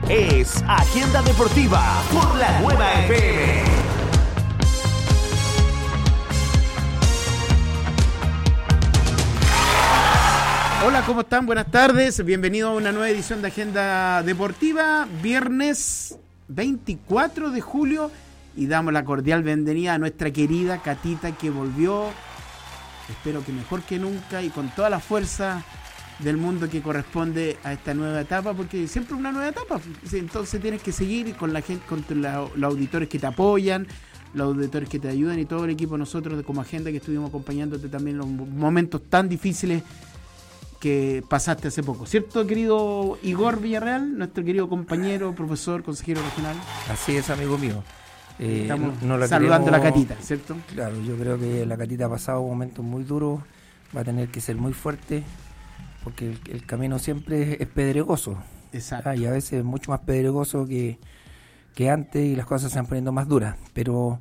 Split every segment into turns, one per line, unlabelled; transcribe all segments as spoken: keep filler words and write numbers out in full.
Es Agenda Deportiva por la Nueva F M.
Hola, ¿cómo están? Buenas tardes. Bienvenidos a una nueva edición de Agenda Deportiva. Viernes veinticuatro de julio. Y damos la cordial bienvenida a nuestra querida Catita, que volvió, espero que mejor que nunca y con toda la fuerza del mundo que corresponde a esta nueva etapa, porque siempre es una nueva etapa. Entonces tienes que seguir con la gente, con la, los auditores que te apoyan, los auditores que te ayudan y todo el equipo, nosotros de como Agenda, que estuvimos acompañándote también en los momentos tan difíciles que pasaste hace poco, ¿cierto, querido Igor Villarreal, nuestro querido compañero, profesor, consejero regional?
Así es, amigo mío. Eh,
Estamos
no la
saludando
queremos,
a la Catita, ¿cierto?
Claro, yo creo que la Catita ha pasado momentos muy duros, va a tener que ser muy fuerte, porque el, el camino siempre es, es pedregoso.
Exacto.
Ah, y a veces es mucho más pedregoso que, que antes y las cosas se van poniendo más duras, pero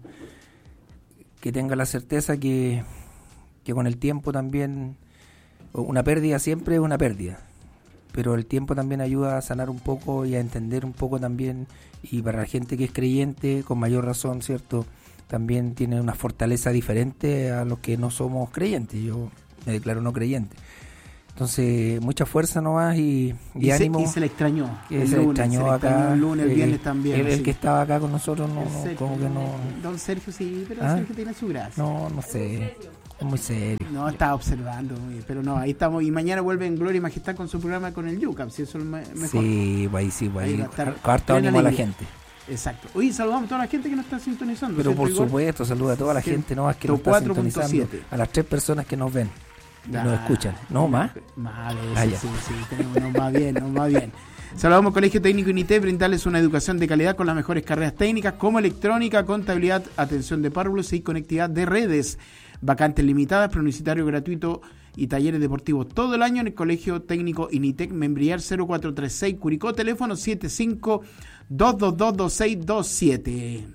que tenga la certeza que, que con el tiempo también, una pérdida siempre es una pérdida, pero el tiempo también ayuda a sanar un poco y a entender un poco también, y para la gente que es creyente, con mayor razón, ¿cierto? También tiene una fortaleza diferente a los que no somos creyentes. Yo me declaro no creyente. Entonces, mucha fuerza nomás y, y,
y
ánimo.
Se, y se le extrañó.
Que
el
se
lunes,
le extrañó
se le
acá.
extrañó el lunes, el
eh,
viernes también.
El, el
sí.
que estaba acá con nosotros, no,
Sergio,
no como que no.
Don Sergio, sí, pero
¿Ah?
Sergio tiene su gracia.
No, no sé. Es muy serio.
No, estaba observando, pero no, ahí estamos. Y mañana vuelve en Gloria y Majestad con su programa con el Yucap, si eso es mejor.
Sí, pues ahí sí, pues
ahí
ahí.
va a estar
Harto ánimo a la gente.
Exacto. Oye, saludamos a toda la gente que nos está sintonizando.
Pero por
Igor?
supuesto, saluda a toda la
Sí.
gente, no más que nos está sintonizando, a las tres personas que nos ven y
Nah,
nos escuchan. ¿No más?
Más,
Ah,
sí,
ya.
sí, sí, tenemos, nos va bien, nos va bien. Saludamos al Colegio Técnico UNITEP, brindarles una educación de calidad con las mejores carreras técnicas como electrónica, contabilidad, atención de párvulos y conectividad de redes. Vacantes limitadas, preuniversitario gratuito y talleres deportivos todo el año en el Colegio Técnico INITEC, Membrillar cero cuatro tres seis, Curicó, teléfono siete cinco dos dos dos dos seis dos siete.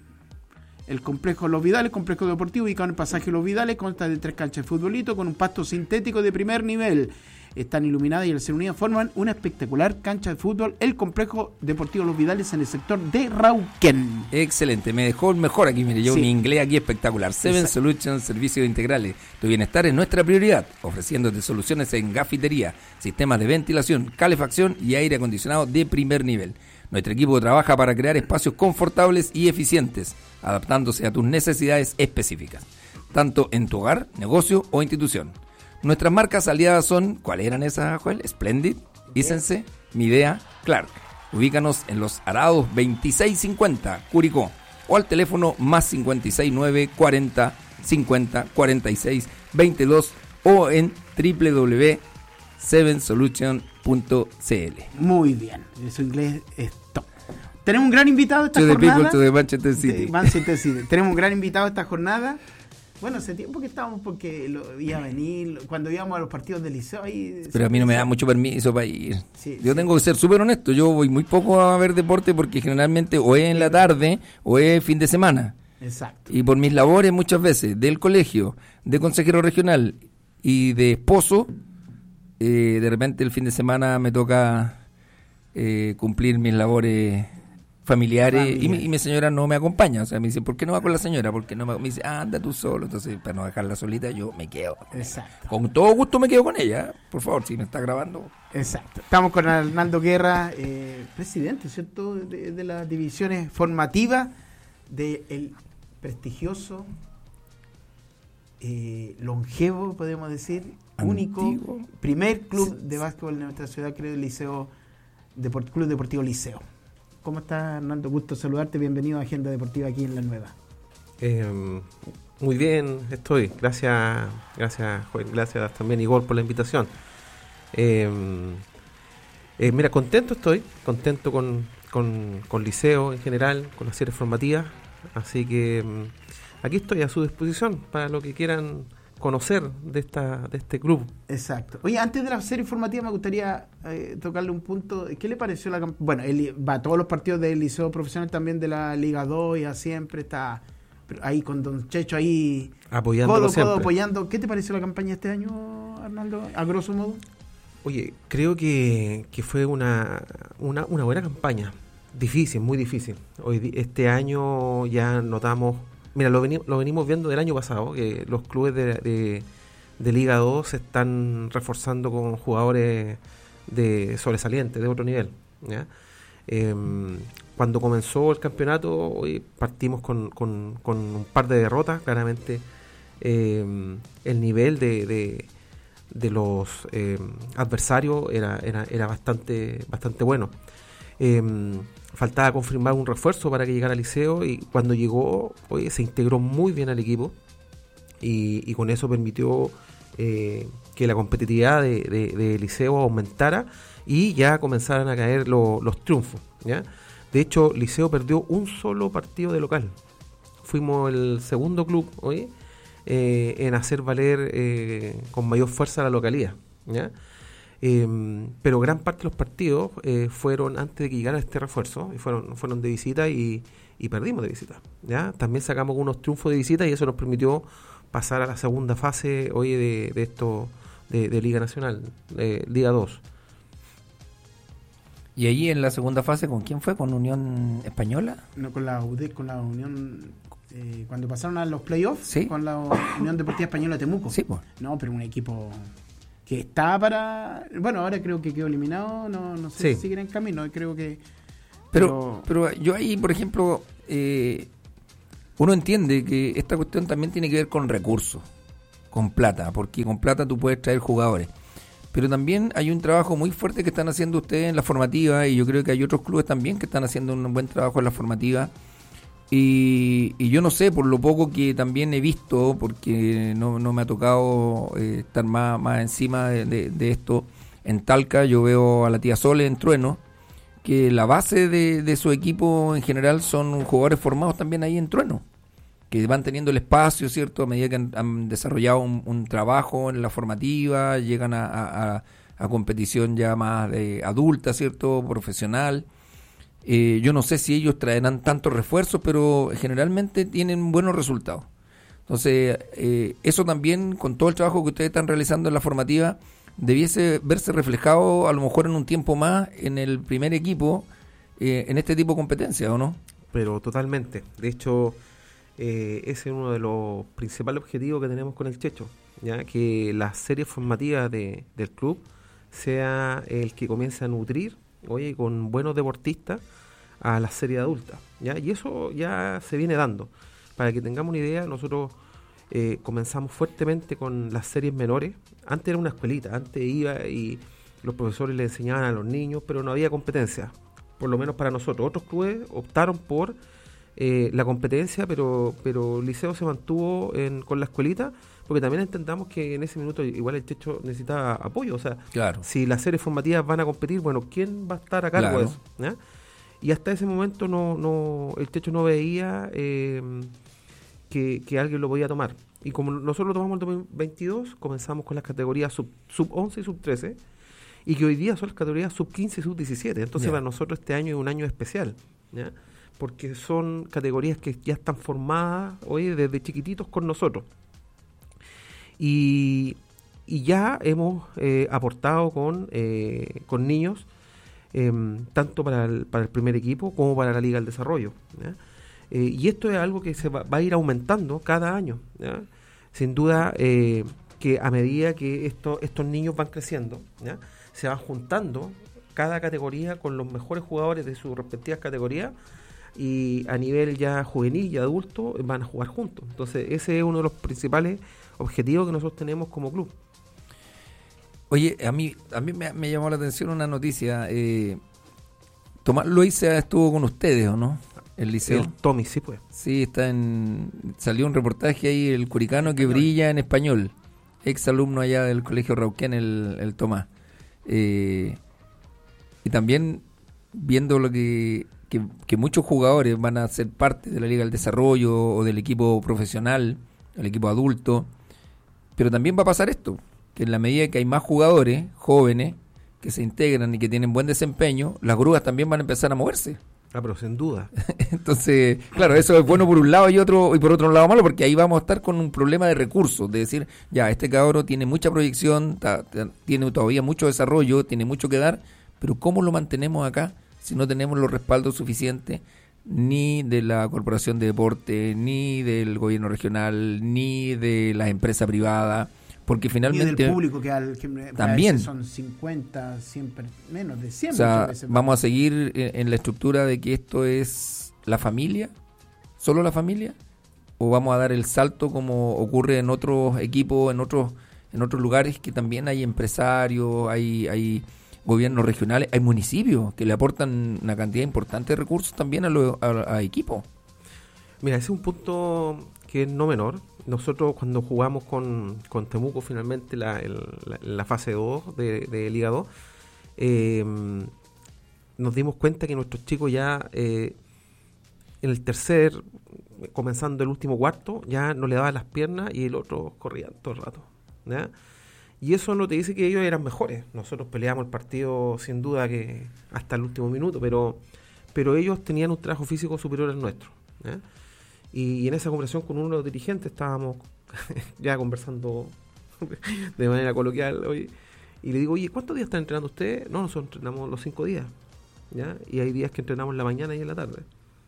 El complejo Los Vidales, complejo deportivo ubicado en el pasaje Los Vidales, consta de tres canchas de futbolito con un pasto sintético de primer nivel. Están iluminadas y al ser unidas forman una espectacular cancha de fútbol. El complejo deportivo Los Vidales en el sector de Rauquén.
Excelente, me dejó el mejor aquí, mire, yo
Sí.
mi inglés aquí espectacular. Seven
Exacto.
Solutions, servicios integrales. Tu bienestar es nuestra prioridad, ofreciéndote soluciones en gafitería, sistemas de ventilación, calefacción y aire acondicionado de primer nivel. Nuestro equipo trabaja para crear espacios confortables y eficientes, adaptándose a tus necesidades específicas, tanto en tu hogar, negocio o institución. Nuestras marcas aliadas son, ¿cuáles eran esas, Joel? Splendid, Isense, Midea, Clark. Ubícanos en Los Arados veintiséis cincuenta, Curicó, o al teléfono más cincuenta y seis nueve cuarenta cincuenta cuarenta y seis veintidós o en doble u doble u doble u punto seven solution punto c l.
Muy bien, su inglés es top. Tenemos un gran invitado esta
To the
jornada.
people, to the Manchester City.
De Manchester City. Tenemos un gran invitado esta jornada. Bueno, hace tiempo que estábamos porque lo iba a venir, cuando íbamos a los partidos del liceo. Ahí,
Pero a mí no me da mucho permiso para ir.
Sí,
Yo
sí.
tengo que ser súper honesto. Yo voy muy poco a ver deporte porque generalmente o es en la tarde o es fin de semana.
Exacto.
Y por mis labores muchas veces del colegio, de consejero regional y de esposo, eh, de repente el fin de semana me toca eh, cumplir mis labores familiares
Familiar.
y, mi, y mi señora no me acompaña. O sea, me dice, ¿por qué no va con la señora? Porque no me, me dice, ah, anda tú solo. Entonces, para no dejarla solita, yo me quedo.
Exacto.
Con todo gusto me quedo con ella, ¿eh? Por favor, si me está grabando.
Exacto. Estamos con Arnaldo Guerra, eh, presidente, ¿cierto?, de, de las divisiones formativas del prestigioso, eh, longevo, podemos decir,
Antiguo.
único, primer club de básquetbol de nuestra ciudad, creo, el Liceo, Deport, Club Deportivo Liceo. ¿Cómo estás, Arnaldo? Gusto saludarte, bienvenido a Agenda Deportiva aquí en La Nueva.
Eh, muy bien, estoy. Gracias, gracias, Joel, gracias también, Igor, por la invitación. Eh, eh, mira, contento estoy, contento con, con, con Liceo en general, con las series formativas. Así que mm, aquí estoy a su disposición para lo que quieran conocer de esta de este club.
Exacto. Oye, antes de la serie informativa me gustaría eh, tocarle un punto. ¿Qué le pareció la campaña? Bueno, él va a todos los partidos del Liceo Profesional, también de la Liga dos, ya siempre está ahí con Don Checho ahí
Apoyándolo
codo,
siempre.
codo, apoyando. ¿Qué te pareció la campaña este año, Arnaldo, a grosso modo?
Oye, creo que, que fue una, una, una buena campaña. Difícil, muy difícil. Hoy di- este año ya notamos, mira, lo, veni- lo venimos viendo del año pasado, que los clubes de, de, de Liga dos se están reforzando con jugadores de sobresalientes, de otro nivel, ¿ya? Em, cuando comenzó el campeonato, hoy partimos con, con, con un par de derrotas, claramente em, el nivel de, de, de los em, adversarios era, era, era bastante, bastante bueno. Em, faltaba confirmar un refuerzo para que llegara al Liceo, y cuando llegó, oye, se integró muy bien al equipo, y, y con eso permitió eh, que la competitividad de, de, de Liceo aumentara y ya comenzaran a caer lo, los triunfos, ¿ya? De hecho, Liceo perdió un solo partido de local. Fuimos el segundo club hoy eh, en hacer valer eh, con mayor fuerza la localidad, ¿ya? Eh, pero gran parte de los partidos eh, fueron antes de que llegara este refuerzo, y fueron, fueron de visita, y, y perdimos de visita, ¿ya? También sacamos unos triunfos de visita, y eso nos permitió pasar a la segunda fase hoy de, de esto de, de Liga Nacional, de Liga dos.
¿Y allí en la segunda fase con quién fue? ¿Con Unión Española?
No, con la U D, con la Unión, eh, cuando pasaron a los playoffs,
Sí.
con la Unión Deportiva Española de Temuco.
Sí, pues.
No, pero un equipo que está para, bueno, ahora creo que quedó eliminado, no, no sé
Sí.
si siguen en camino, creo que,
Pero, pero yo ahí, por ejemplo, eh, uno entiende que esta cuestión también tiene que ver con recursos, con plata, porque con plata tú puedes traer jugadores. Pero también hay un trabajo muy fuerte que están haciendo ustedes en la formativa, y yo creo que hay otros clubes también que están haciendo un buen trabajo en la formativa. Y, y yo no sé, por lo poco que también he visto, porque no, no me ha tocado eh, estar más, más encima de, de, de esto, en Talca yo veo a la tía Sole en Trueno, que la base de, de su equipo en general son jugadores formados también ahí en Trueno, que van teniendo el espacio, ¿cierto? A medida que han, han desarrollado un, un trabajo en la formativa, llegan a, a, a, a competición ya más eh, adulta, ¿cierto? Profesional. Eh, yo no sé si ellos traerán tantos refuerzos, pero generalmente tienen buenos resultados. Entonces, eh, eso también, con todo el trabajo que ustedes están realizando en la formativa, debiese verse reflejado a lo mejor en un tiempo más en el primer equipo, eh, en este tipo de competencia, ¿o no?
Pero totalmente. De hecho, eh, ese es uno de los principales objetivos que tenemos con el Checho, ¿ya? Que la serie formativa de, del club sea el que comience a nutrir, oye, con buenos deportistas a la serie adulta, ¿ya? Y eso ya se viene dando. Para que tengamos una idea, nosotros eh, comenzamos fuertemente con las series menores. Antes era una escuelita, antes iba y los profesores le enseñaban a los niños, pero no había competencia, por lo menos para nosotros. Otros clubes optaron por eh, la competencia, pero pero el Liceo se mantuvo en, con la escuelita, porque también entendamos que en ese minuto igual el Checho necesitaba apoyo. O sea,
Claro.
si las series formativas van a competir, bueno, ¿quién va a estar a cargo
Claro.
de eso? ¿Ya? Y hasta ese momento no no el Checho no veía eh, que, que alguien lo podía tomar. Y como nosotros lo tomamos en el dos mil veintidós, comenzamos con las categorías sub, sub once y sub trece, y que hoy día son las categorías sub quince y sub diecisiete. Entonces,
Ya.
para nosotros este año es un año especial, ¿ya? Porque son categorías que ya están formadas hoy desde chiquititos con nosotros. Y, y ya hemos eh, aportado con, eh, con niños, eh, tanto para el, para el primer equipo como para la Liga del Desarrollo, ¿ya? Eh, y esto es algo que se va, va a ir aumentando cada año, ¿ya? Sin duda eh, que a medida que esto, estos niños van creciendo, ¿ya? Se van juntando cada categoría con los mejores jugadores de sus respectivas categorías, y a nivel ya juvenil y adulto van a jugar juntos. Entonces ese es uno de los principales objetivos que nosotros tenemos como club.
Oye, a mí a mí me, me llamó la atención una noticia. Eh, Tomás Loaiza estuvo con ustedes, ¿o no? El liceo.
El Tommy, sí, pues.
Sí, está en salió un reportaje ahí, el curicano que brilla en español, ex alumno allá del Colegio Rauquén, el, el Tomás. Eh, y también viendo lo que, que, que muchos jugadores van a ser parte de la Liga del Desarrollo o del equipo profesional, el equipo adulto, pero también va a pasar esto, que en la medida que hay más jugadores jóvenes que se integran y que tienen buen desempeño, las grúas también van a empezar a moverse.
Ah, pero sin duda.
Entonces, claro, eso es bueno por un lado y otro y por otro lado malo, porque ahí vamos a estar con un problema de recursos, de decir, ya, este cabro tiene mucha proyección, ta, ta, tiene todavía mucho desarrollo, tiene mucho que dar, pero ¿cómo lo mantenemos acá si no tenemos los respaldos suficientes ni de la Corporación de Deporte, ni del gobierno regional, ni de la empresa privada, porque finalmente...
Y del público, que, al, que
también
son cincuenta, cien, menos de cien.
O sea,
veces
vamos a seguir en, en la estructura de que esto es la familia, solo la familia, o vamos a dar el salto como ocurre en otros equipos, en otros en otros lugares que también hay empresarios, hay hay gobiernos regionales, hay municipios que le aportan una cantidad importante de recursos también a los a, a equipos.
Mira, ese es un punto que es no menor. Nosotros cuando jugamos con, con Temuco finalmente la, el, la, la fase dos de, de Liga dos, eh, nos dimos cuenta que nuestros chicos ya eh, en el tercer, comenzando el último cuarto, ya no le daban las piernas y el otro corría todo el rato, ¿ya? Y eso no te dice que ellos eran mejores. Nosotros peleamos el partido sin duda que hasta el último minuto, pero pero ellos tenían un trabajo físico superior al nuestro, ¿ya? Y, y en esa conversación con uno de los dirigentes estábamos ya conversando de manera coloquial, oye, y le digo, oye, ¿cuántos días están entrenando ustedes? No, nosotros entrenamos los cinco días, ¿ya? Y hay días que entrenamos en la mañana y en la tarde.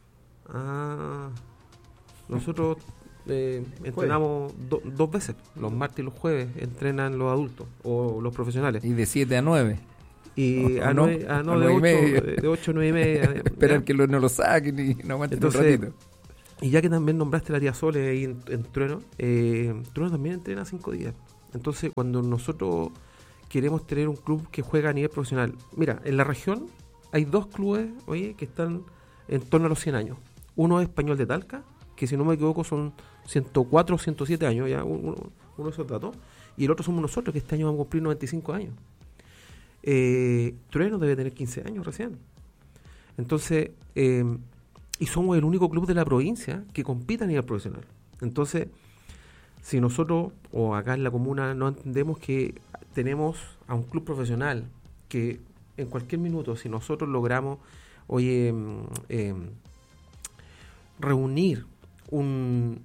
Ah, nosotros eh, entrenamos do, dos veces, los martes y los jueves entrenan los adultos o los profesionales.
Y de siete a nueve.
Y
o,
a
no,
nueve, a no,
a
de,
nueve y
ocho,
media.
de, de ocho a nueve y media.
Esperar que lo, no lo saquen y no aguanten un
Entonces,
ratito.
Y ya que también nombraste la tía Sole ahí en, en Trueno, eh, Trueno también entrena cinco días. Entonces, cuando nosotros queremos tener un club que juega a nivel profesional, mira, en la región hay dos clubes, oye, que están en torno a los cien años. Uno es Español de Talca, que si no me equivoco son ciento cuatro o ciento siete años, ya uno, uno de esos datos, y el otro somos nosotros, que este año vamos a cumplir noventa y cinco años. Eh, Trueno debe tener quince años recién. Entonces, eh, y somos el único club de la provincia que compite a nivel profesional. Entonces, si nosotros, o acá en la comuna, no entendemos que tenemos a un club profesional que en cualquier minuto, si nosotros logramos, oye, eh, reunir un,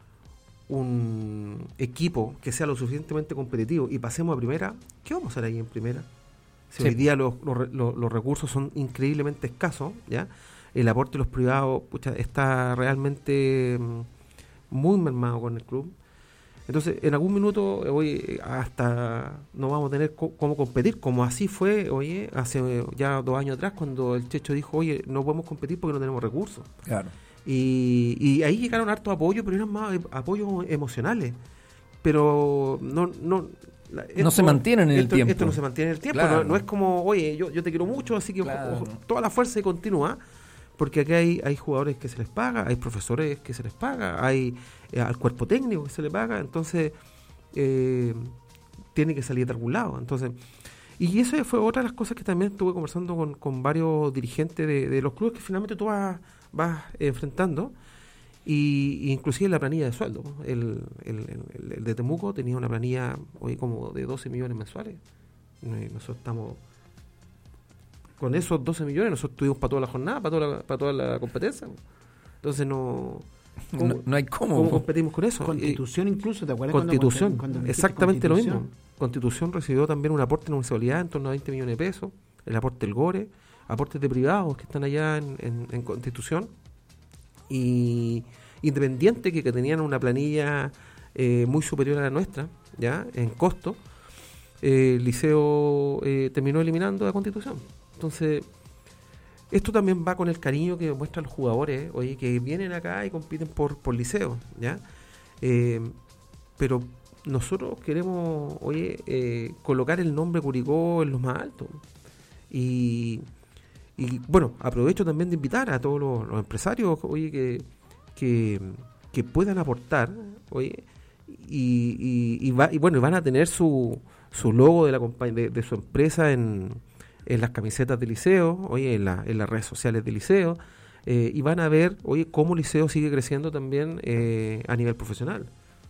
un equipo que sea lo suficientemente competitivo y pasemos a primera, ¿qué vamos a hacer ahí en primera? Si sí. Hoy día los, los, los, los recursos son increíblemente escasos, ¿ya? El aporte de los privados, pucha, está realmente muy mermado con el club. Entonces, en algún minuto, hoy hasta no vamos a tener co- cómo competir, como así fue, oye, hace ya dos años atrás, cuando el Checho dijo, oye, no podemos competir porque no tenemos recursos.
Claro.
Y, y ahí llegaron hartos apoyos, pero eran más apoyos emocionales. Pero no... no Esto,
no se mantienen en
esto,
el tiempo.
Esto no se mantiene en el tiempo.
Claro.
No, no es como, oye, yo, yo te quiero mucho, así que
claro.
ojo, toda la fuerza y continúa. Porque aquí hay, hay jugadores que se les paga, hay profesores que se les paga, hay eh, al cuerpo técnico que se le paga. Entonces, eh, tiene que salir de algún lado. Entonces, y eso fue otra de las cosas que también estuve conversando con, con varios dirigentes de, de los clubes que finalmente tú vas, vas enfrentando. Y, y inclusive la planilla de sueldo. El, el, el, el de Temuco tenía una planilla hoy como de doce millones mensuales. Y nosotros estamos con esos doce millones, nosotros tuvimos para toda la jornada, para toda la, para toda la competencia. Entonces no...
¿cómo, no, no hay cómo.
¿Cómo competimos con eso?
Constitución eh, incluso, ¿te acuerdas?
Constitución,
cuando, cuando
exactamente
Constitución?
lo mismo. Constitución recibió también un aporte en municipalidad en torno a veinte millones de pesos, el aporte del Gore, aportes de privados que están allá en, en, en Constitución. Y Independiente, que, que tenían una planilla eh, muy superior a la nuestra, ya en costo, eh, el Liceo eh, terminó eliminando a Constitución. Entonces, esto también va con el cariño que muestran los jugadores, oye, que vienen acá y compiten por, por Liceo, ¿ya? Eh, pero nosotros queremos, oye, eh, colocar el nombre Curicó en los más altos. Y, y bueno, aprovecho también de invitar a todos los, los empresarios, oye, que, que, que puedan aportar, oye, y, y, y, va, y bueno, van a tener su, su logo de, la compa- de, de su empresa en... en las camisetas del Liceo, oye, en, la, en las redes sociales del Liceo, eh, y van a ver, oye, cómo Liceo sigue creciendo también eh, a nivel profesional.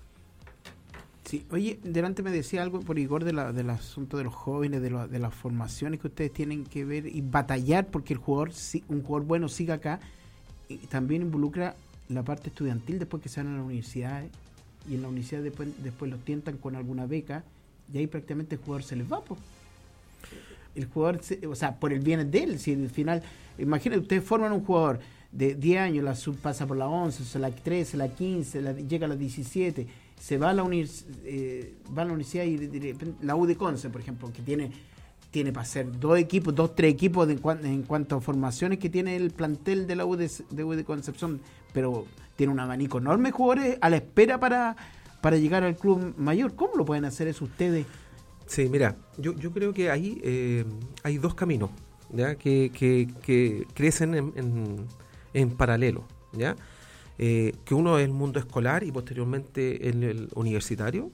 Sí, oye, delante me decía algo por Igor de la, del asunto de los jóvenes, de, lo, de las formaciones que ustedes tienen que ver y batallar porque el jugador, un jugador bueno siga acá, y también involucra la parte estudiantil después que se van a las universidades, y en la universidad después, después los tientan con alguna beca, y ahí prácticamente el jugador se les va, pues. el jugador, se, o sea, por el bien de él, si al final, imagínate, ustedes forman un jugador de diez años, la sub pasa por la once, la trece, la quince, la, llega a la diecisiete, se va a la, univers, eh, va a la universidad y de, de, de, la U de Conce, por ejemplo, que tiene tiene para ser dos equipos, dos, tres equipos de, en, en cuanto a formaciones que tiene el plantel de la U de, de, U de Concepción, pero tiene un abanico enorme de jugadores a la espera para, para llegar al club mayor. ¿Cómo lo pueden hacer eso ustedes?
Sí, mira, yo, yo creo que ahí eh, hay dos caminos, ¿ya? Que, que, que crecen en, en, en paralelo, ¿ya? Eh, que uno es el mundo escolar y posteriormente el, el universitario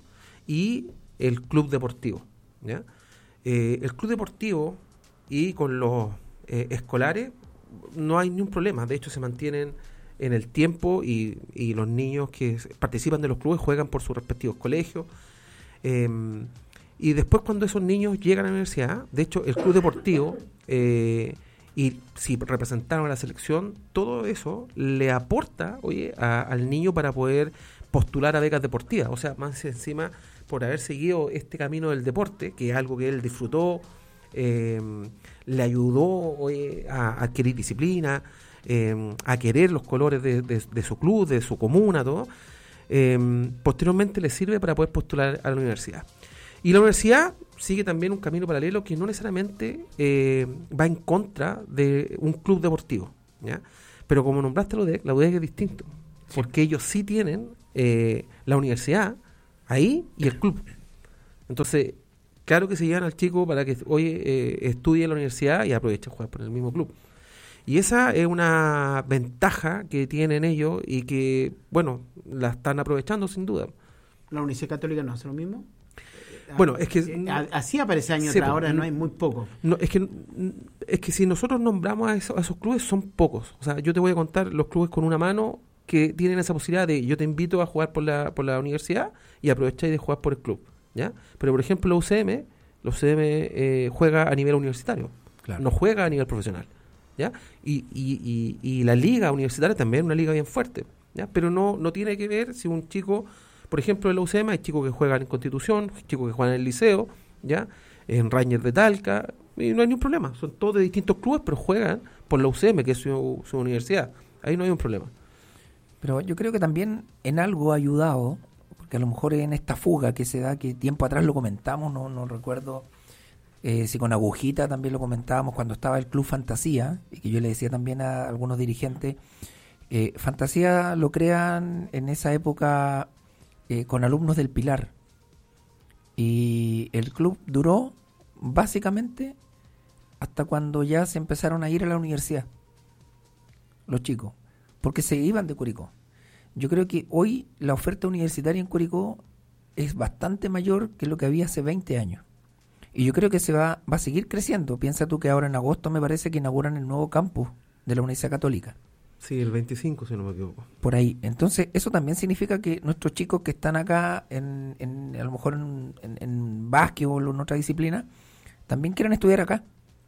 y el club deportivo, ¿ya? Eh, el club deportivo y con los eh, escolares no hay ningún problema, de hecho se mantienen en el tiempo y, y los niños que participan de los clubes juegan por sus respectivos colegios, eh, y después cuando esos niños llegan a la universidad, de hecho el club deportivo eh, y si representaron a la selección, todo eso le aporta, oye, a, al niño para poder postular a becas deportivas, o sea, más encima por haber seguido este camino del deporte, que es algo que él disfrutó, eh, le ayudó oye, a adquirir disciplina, eh, a querer los colores de, de, de su club, de su comuna, todo. Eh, posteriormente le sirve para poder postular a la universidad. Y la universidad sigue también un camino paralelo que no necesariamente eh, va en contra de un club deportivo, ¿ya? Pero como nombraste la U D E C, la U D E C es distinto, sí. Porque ellos sí tienen eh, la universidad ahí y el club. Entonces, claro que se llevan al chico para que oye, eh, estudie en la universidad y aproveche a jugar por el mismo club. Y esa es una ventaja que tienen ellos y que, bueno, la están aprovechando sin duda.
¿La Universidad Católica no hace lo mismo?
Bueno, es que...
Eh, así aparece años
sí,
atrás, ahora
no,
no hay muy poco.
No, es que es que si nosotros nombramos a, eso, a esos clubes son pocos. O sea, yo te voy a contar los clubes con una mano que tienen esa posibilidad de yo te invito a jugar por la por la universidad y aprovecháis de jugar por el club, ¿ya? Pero por ejemplo la U C M, la U C M eh, juega a nivel universitario, claro. No juega a nivel profesional, ¿ya? Y, y, y, y la liga universitaria también es una liga bien fuerte, ¿ya? Pero no, no tiene que ver si un chico, por ejemplo en la U C M hay chicos que juegan en Constitución, chicos que juegan en el liceo, ¿ya? En Rangers de Talca, y no hay ningún problema, son todos de distintos clubes, pero juegan por la U C M, que es su, su universidad, ahí no hay un problema.
Pero yo creo que también en algo ha ayudado, porque a lo mejor en esta fuga que se da, que tiempo atrás lo comentamos, no, no recuerdo eh, si con Agujita también lo comentábamos cuando estaba el Club Fantasía, y que yo le decía también a algunos dirigentes, eh, Fantasía lo crean en esa época eh, con alumnos del Pilar, y el club duró básicamente hasta cuando ya se empezaron a ir a la universidad, los chicos, porque se iban de Curicó. Yo creo que hoy la oferta universitaria en Curicó es bastante mayor que lo que había hace veinte años. Y yo creo que se va, va a seguir creciendo. Piensa tú que ahora en agosto me parece que inauguran el nuevo campus de la Universidad Católica.
Sí, el veinticinco, si no me equivoco.
Por ahí. Entonces, eso también significa que nuestros chicos que están acá, en, en a lo mejor en, en, en básquetbol o en otra disciplina, también quieren estudiar acá.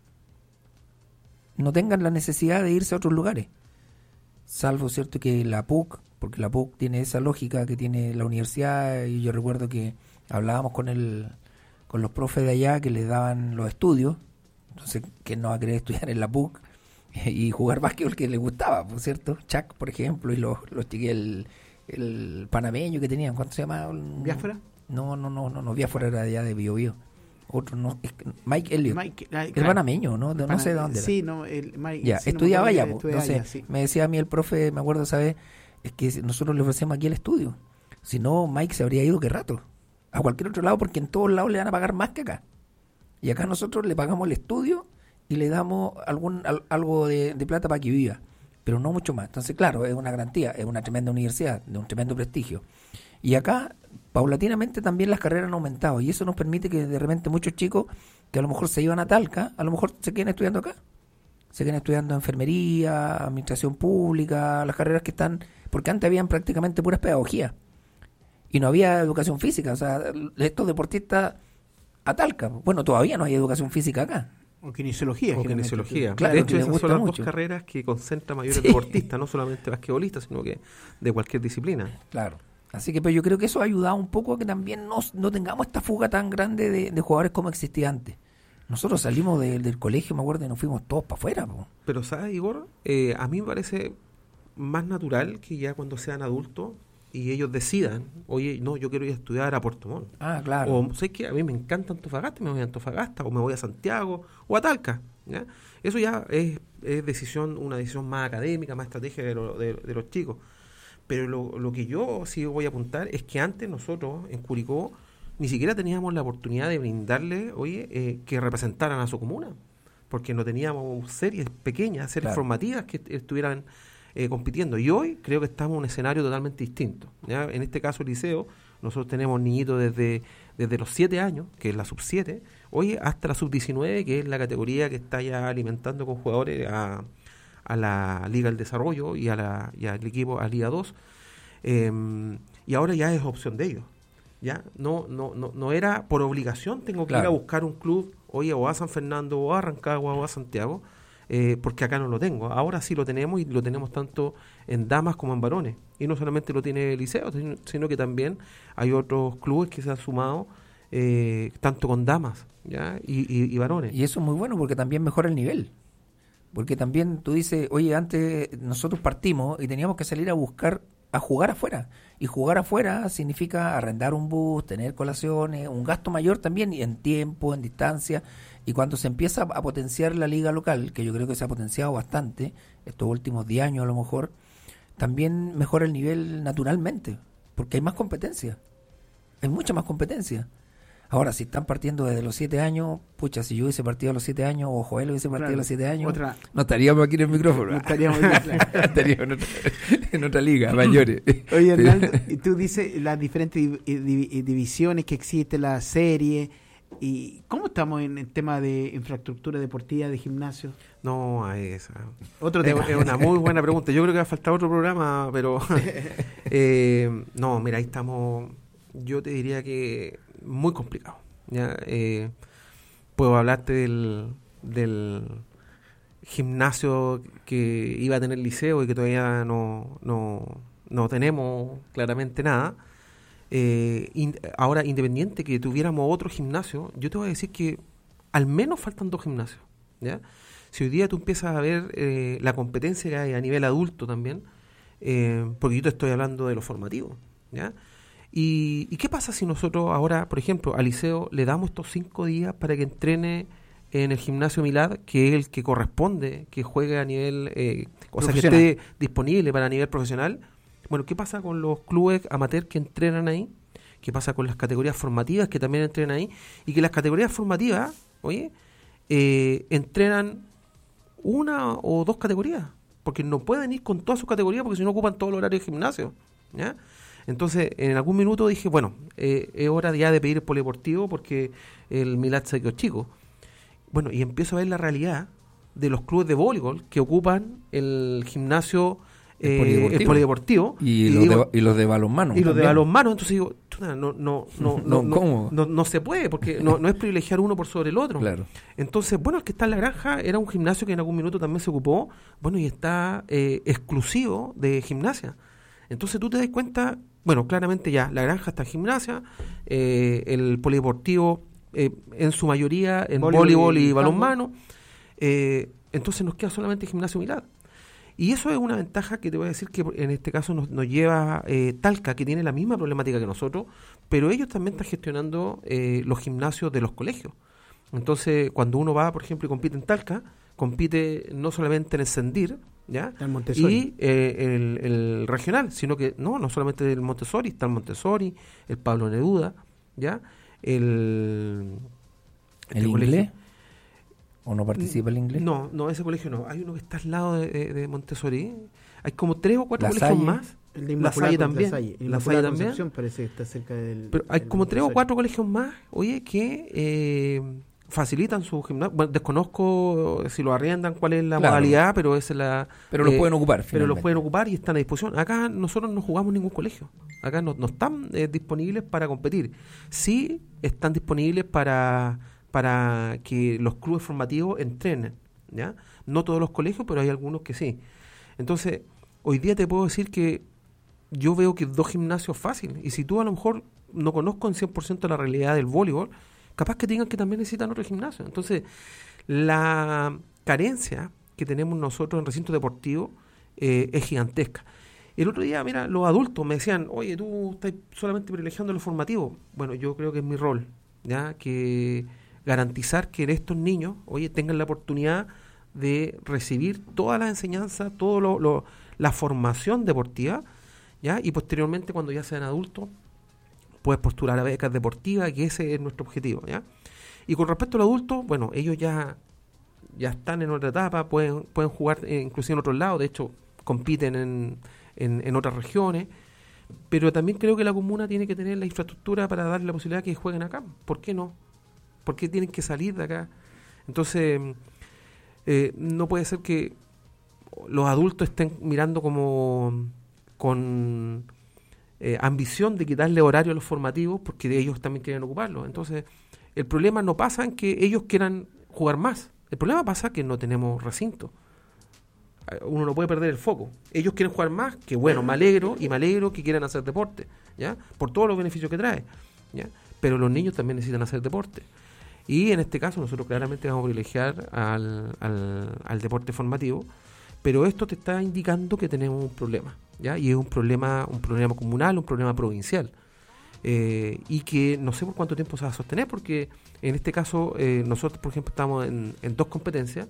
No tengan la necesidad de irse a otros lugares. Salvo, cierto, que la P U C, porque la P U C tiene esa lógica que tiene la universidad, y yo recuerdo que hablábamos con el con los profes de allá que les daban los estudios, entonces, ¿quién no va a querer estudiar en la P U C y jugar básquetbol que les gustaba, por cierto? Chuck, por ejemplo, y los, los chiquillos, el, el panameño que tenían, ¿cuánto se llama?
¿Biafra?
No, no, no, no, no, Biafra era de allá de Bio Bio. Otro no, es Mike Elliot,
Mike,
ah, el claro. panameño, ¿no? De, no sé de dónde era.
Sí, no, el Mike,
ya,
sí,
estudiaba
no
allá,
estudiaba
entonces
allá, sí.
Me decía a mí el profe, me acuerdo, ¿sabes? Es que nosotros le ofrecemos aquí el estudio. Si no, Mike se habría ido qué rato a cualquier otro lado, porque en todos lados le van a pagar más que acá. Y acá nosotros le pagamos el estudio y le damos algún al, algo de, de plata para que viva, pero no mucho más. Entonces, claro, es una garantía, es una tremenda universidad, de un tremendo prestigio. Y acá, paulatinamente, también las carreras han aumentado, y eso nos permite que de repente muchos chicos que a lo mejor se iban a Talca, a lo mejor se queden estudiando acá. Se queden estudiando enfermería, administración pública, las carreras que están... Porque antes habían prácticamente puras pedagogía. Y no había educación física. O sea, estos deportistas a Talca. Bueno, todavía no hay educación física acá.
O kinesiología.
O kinesiología.
Claro,
de hecho, esas son las
mucho.
dos carreras que concentran mayores
Sí.
deportistas, no solamente basquetbolistas, sino que de cualquier disciplina.
Claro. Así que pues yo creo que eso ha ayudado un poco a que también no, no tengamos esta fuga tan grande de, de jugadores como existía antes. Nosotros salimos de, del colegio, me acuerdo, y nos fuimos todos para afuera. Po.
Pero, ¿sabes, Igor? Eh, a mí me parece más natural que ya cuando sean adultos y ellos decidan, oye, no, yo quiero ir a estudiar a Puerto Montt.
Ah, claro.
O, ¿sabes qué? A mí me encanta Antofagasta, me voy a Antofagasta, o me voy a Santiago, o a Talca, ¿ya? Eso ya es, es decisión, una decisión más académica, más estratégica de, lo, de, de los chicos. Pero lo, lo que yo sí voy a apuntar es que antes nosotros, en Curicó, ni siquiera teníamos la oportunidad de brindarle, oye, eh, que representaran a su comuna, porque no teníamos series pequeñas, series
Claro.
formativas que est- estuvieran eh, compitiendo. Y hoy creo que estamos en un escenario totalmente distinto, ¿ya? En este caso, el liceo, nosotros tenemos niñitos desde, desde los siete años, que es la sub siete, oye, hasta la sub diecinueve, que es la categoría que está ya alimentando con jugadores a, a la Liga del Desarrollo y, a la, y al equipo, a Liga dos. Eh, y ahora ya es opción de ellos. Ya no no no no era por obligación, tengo que
Claro.
ir a buscar un club, oye, o a San Fernando, o a Rancagua, o a Santiago, eh, porque acá no lo tengo. Ahora sí lo tenemos, y lo tenemos tanto en damas como en varones. Y no solamente lo tiene el liceo, sino- sino que también hay otros clubes que se han sumado, eh, tanto con damas, ¿ya? Y, y, y varones.
Y eso es muy bueno porque también mejora el nivel. Porque también tú dices, oye, antes nosotros partimos y teníamos que salir a buscar, a jugar afuera. Y jugar afuera significa arrendar un bus, tener colaciones, un gasto mayor también, y en tiempo, en distancia. Y cuando se empieza a potenciar la liga local, que yo creo que se ha potenciado bastante, estos últimos diez años a lo mejor, también mejora el nivel naturalmente, porque hay más competencia. Hay mucha más competencia. Ahora, si están partiendo desde los siete años, pucha, si yo hubiese partido a los siete años, o Joel hubiese partido
Claro,
a los siete años,
otra-
no estaríamos aquí en el micrófono.
No estaríamos aquí, claro.
Estaríamos en otra, en otra liga, mayores.
Oye, Hernando, y tú dices las diferentes div- div- divisiones que existe, la serie, y ¿cómo estamos en el tema de infraestructura deportiva, de gimnasio?
No, a esa.
Otro
Es,
tema.
es una muy buena pregunta. Yo creo que va a faltar otro programa, pero eh, no, mira, ahí estamos. Yo te diría que muy complicado. ¿Ya? Eh, puedo hablarte del, del gimnasio que iba a tener el liceo y que todavía no, no, no tenemos claramente nada. Eh, in- ahora, independiente que tuviéramos otro gimnasio, yo te voy a decir que al menos faltan dos gimnasios, ¿ya? Si hoy día tú empiezas a ver eh, la competencia que hay a nivel adulto también, eh, porque yo te estoy hablando de lo formativo, ¿ya? Y, ¿y qué pasa si nosotros ahora, por ejemplo, al liceo le damos estos cinco días para que entrene en el gimnasio Milad, que es el que corresponde, que juegue a nivel, eh, o sea, que
Profesional.
esté disponible para nivel profesional? Bueno, ¿qué pasa con los clubes amateur que entrenan ahí? ¿Qué pasa con las categorías formativas que también entrenan ahí? Y que las categorías formativas, oye, eh, entrenan una o dos categorías, porque no pueden ir con todas sus categorías, porque si no ocupan todo el horario de gimnasio, ¿ya? Entonces, en algún minuto dije, bueno, eh, es hora ya de pedir el polideportivo porque el Milad se quedó chico. Bueno, y empiezo a ver la realidad de los clubes de voleibol que ocupan el gimnasio,
El
eh,
polideportivo.
el polideportivo.
Y, los,
digo,
de, y los de balonmano.
y los de
también.
balonmano, entonces digo, chuta, no, no, no, no,
No,
no,
¿cómo?
no, no se puede, porque no, no es privilegiar uno por sobre el otro.
Claro.
Entonces, bueno, el que está en la granja era un gimnasio que en algún minuto también se ocupó, bueno, y está eh, exclusivo de gimnasia. Entonces tú te das cuenta, bueno, claramente ya, la granja está en gimnasia, eh, el polideportivo eh, en su mayoría en
Voleibol
voleibol
y
y,
handball.
balonmano, eh, entonces nos queda solamente gimnasio Milad. Y eso es una ventaja que te voy a decir que en este caso nos, nos lleva eh, Talca, que tiene la misma problemática que nosotros, pero ellos también están gestionando eh, los gimnasios de los colegios. Entonces, cuando uno va, por ejemplo, y compite en Talca, compite no solamente en el Sendir, ¿ya?
El Montessori.
Y eh, el, el regional, sino que no, no solamente el Montessori, está el Montessori, el Pablo Neruda, ¿ya? El,
¿El
este
inglés?
colegio-
¿O no participa el inglés?
No, no, ese colegio no. Hay uno que está al lado de, de- de Montessori. Hay como tres o cuatro
La
colegios
Salle.
más.
El de
La
Inmaculada
Salle
Con-
también.
La Salle,
La
Inmaculada
Salle también.
Concepción parece que está cerca del...
Pero hay
del
como tres o
Montessori.
cuatro colegios más, oye, que eh, facilitan su gimnasio. Bueno, desconozco si lo arriendan, cuál es la
Claro.
modalidad, pero esa es la...
Pero los
eh,
pueden ocupar,
Pero los
finalmente.
pueden ocupar y están a disposición. Acá nosotros no jugamos ningún colegio. Acá no, no están eh, disponibles para competir. Sí están disponibles para, para que los clubes formativos entrenen, ¿ya? No todos los colegios, pero hay algunos que sí. Entonces, hoy día te puedo decir que yo veo que dos gimnasios fácil. Y si tú a lo mejor no conozco en cien por ciento la realidad del voleibol, capaz que digan que también necesitan otro gimnasio. Entonces, la carencia que tenemos nosotros en recintos deportivos eh, es gigantesca. El otro día, mira, los adultos me decían, oye, tú estás solamente privilegiando lo formativo. Bueno, yo creo que es mi rol, ¿ya? Que garantizar que estos niños, oye, tengan la oportunidad de recibir todas las enseñanzas, toda lo, lo, la formación deportiva, ¿ya? Y posteriormente, cuando ya sean adultos, puedes postular a becas deportivas, que ese es nuestro objetivo, ¿ya? Y con respecto a los adultos, bueno, ellos ya, ya están en otra etapa, pueden, pueden jugar eh, inclusive en otros lados, de hecho, compiten en, en, en otras regiones, pero también creo que la comuna tiene que tener la infraestructura para darle la posibilidad de que jueguen acá. ¿Por qué no? ¿Por qué tienen que salir de acá? Entonces, eh, no puede ser que los adultos estén mirando como con eh, ambición de quitarle horario a los formativos porque ellos también quieren ocuparlo. Entonces, el problema no pasa en que ellos quieran jugar más. El problema pasa que no tenemos recinto. Uno no puede perder el foco. Ellos quieren jugar más, que bueno, me alegro, y me alegro que quieran hacer deporte, ¿ya? Por todos los beneficios que trae, ¿ya? Pero los niños también necesitan hacer deporte. Y en este caso nosotros claramente vamos a privilegiar al, al, al deporte formativo, pero esto te está indicando que tenemos un problema, ¿ya? Y es un problema, un problema comunal, un problema provincial. Eh, y que no sé por cuánto tiempo se va a sostener, porque en este caso eh, nosotros, por ejemplo, estamos en, en dos competencias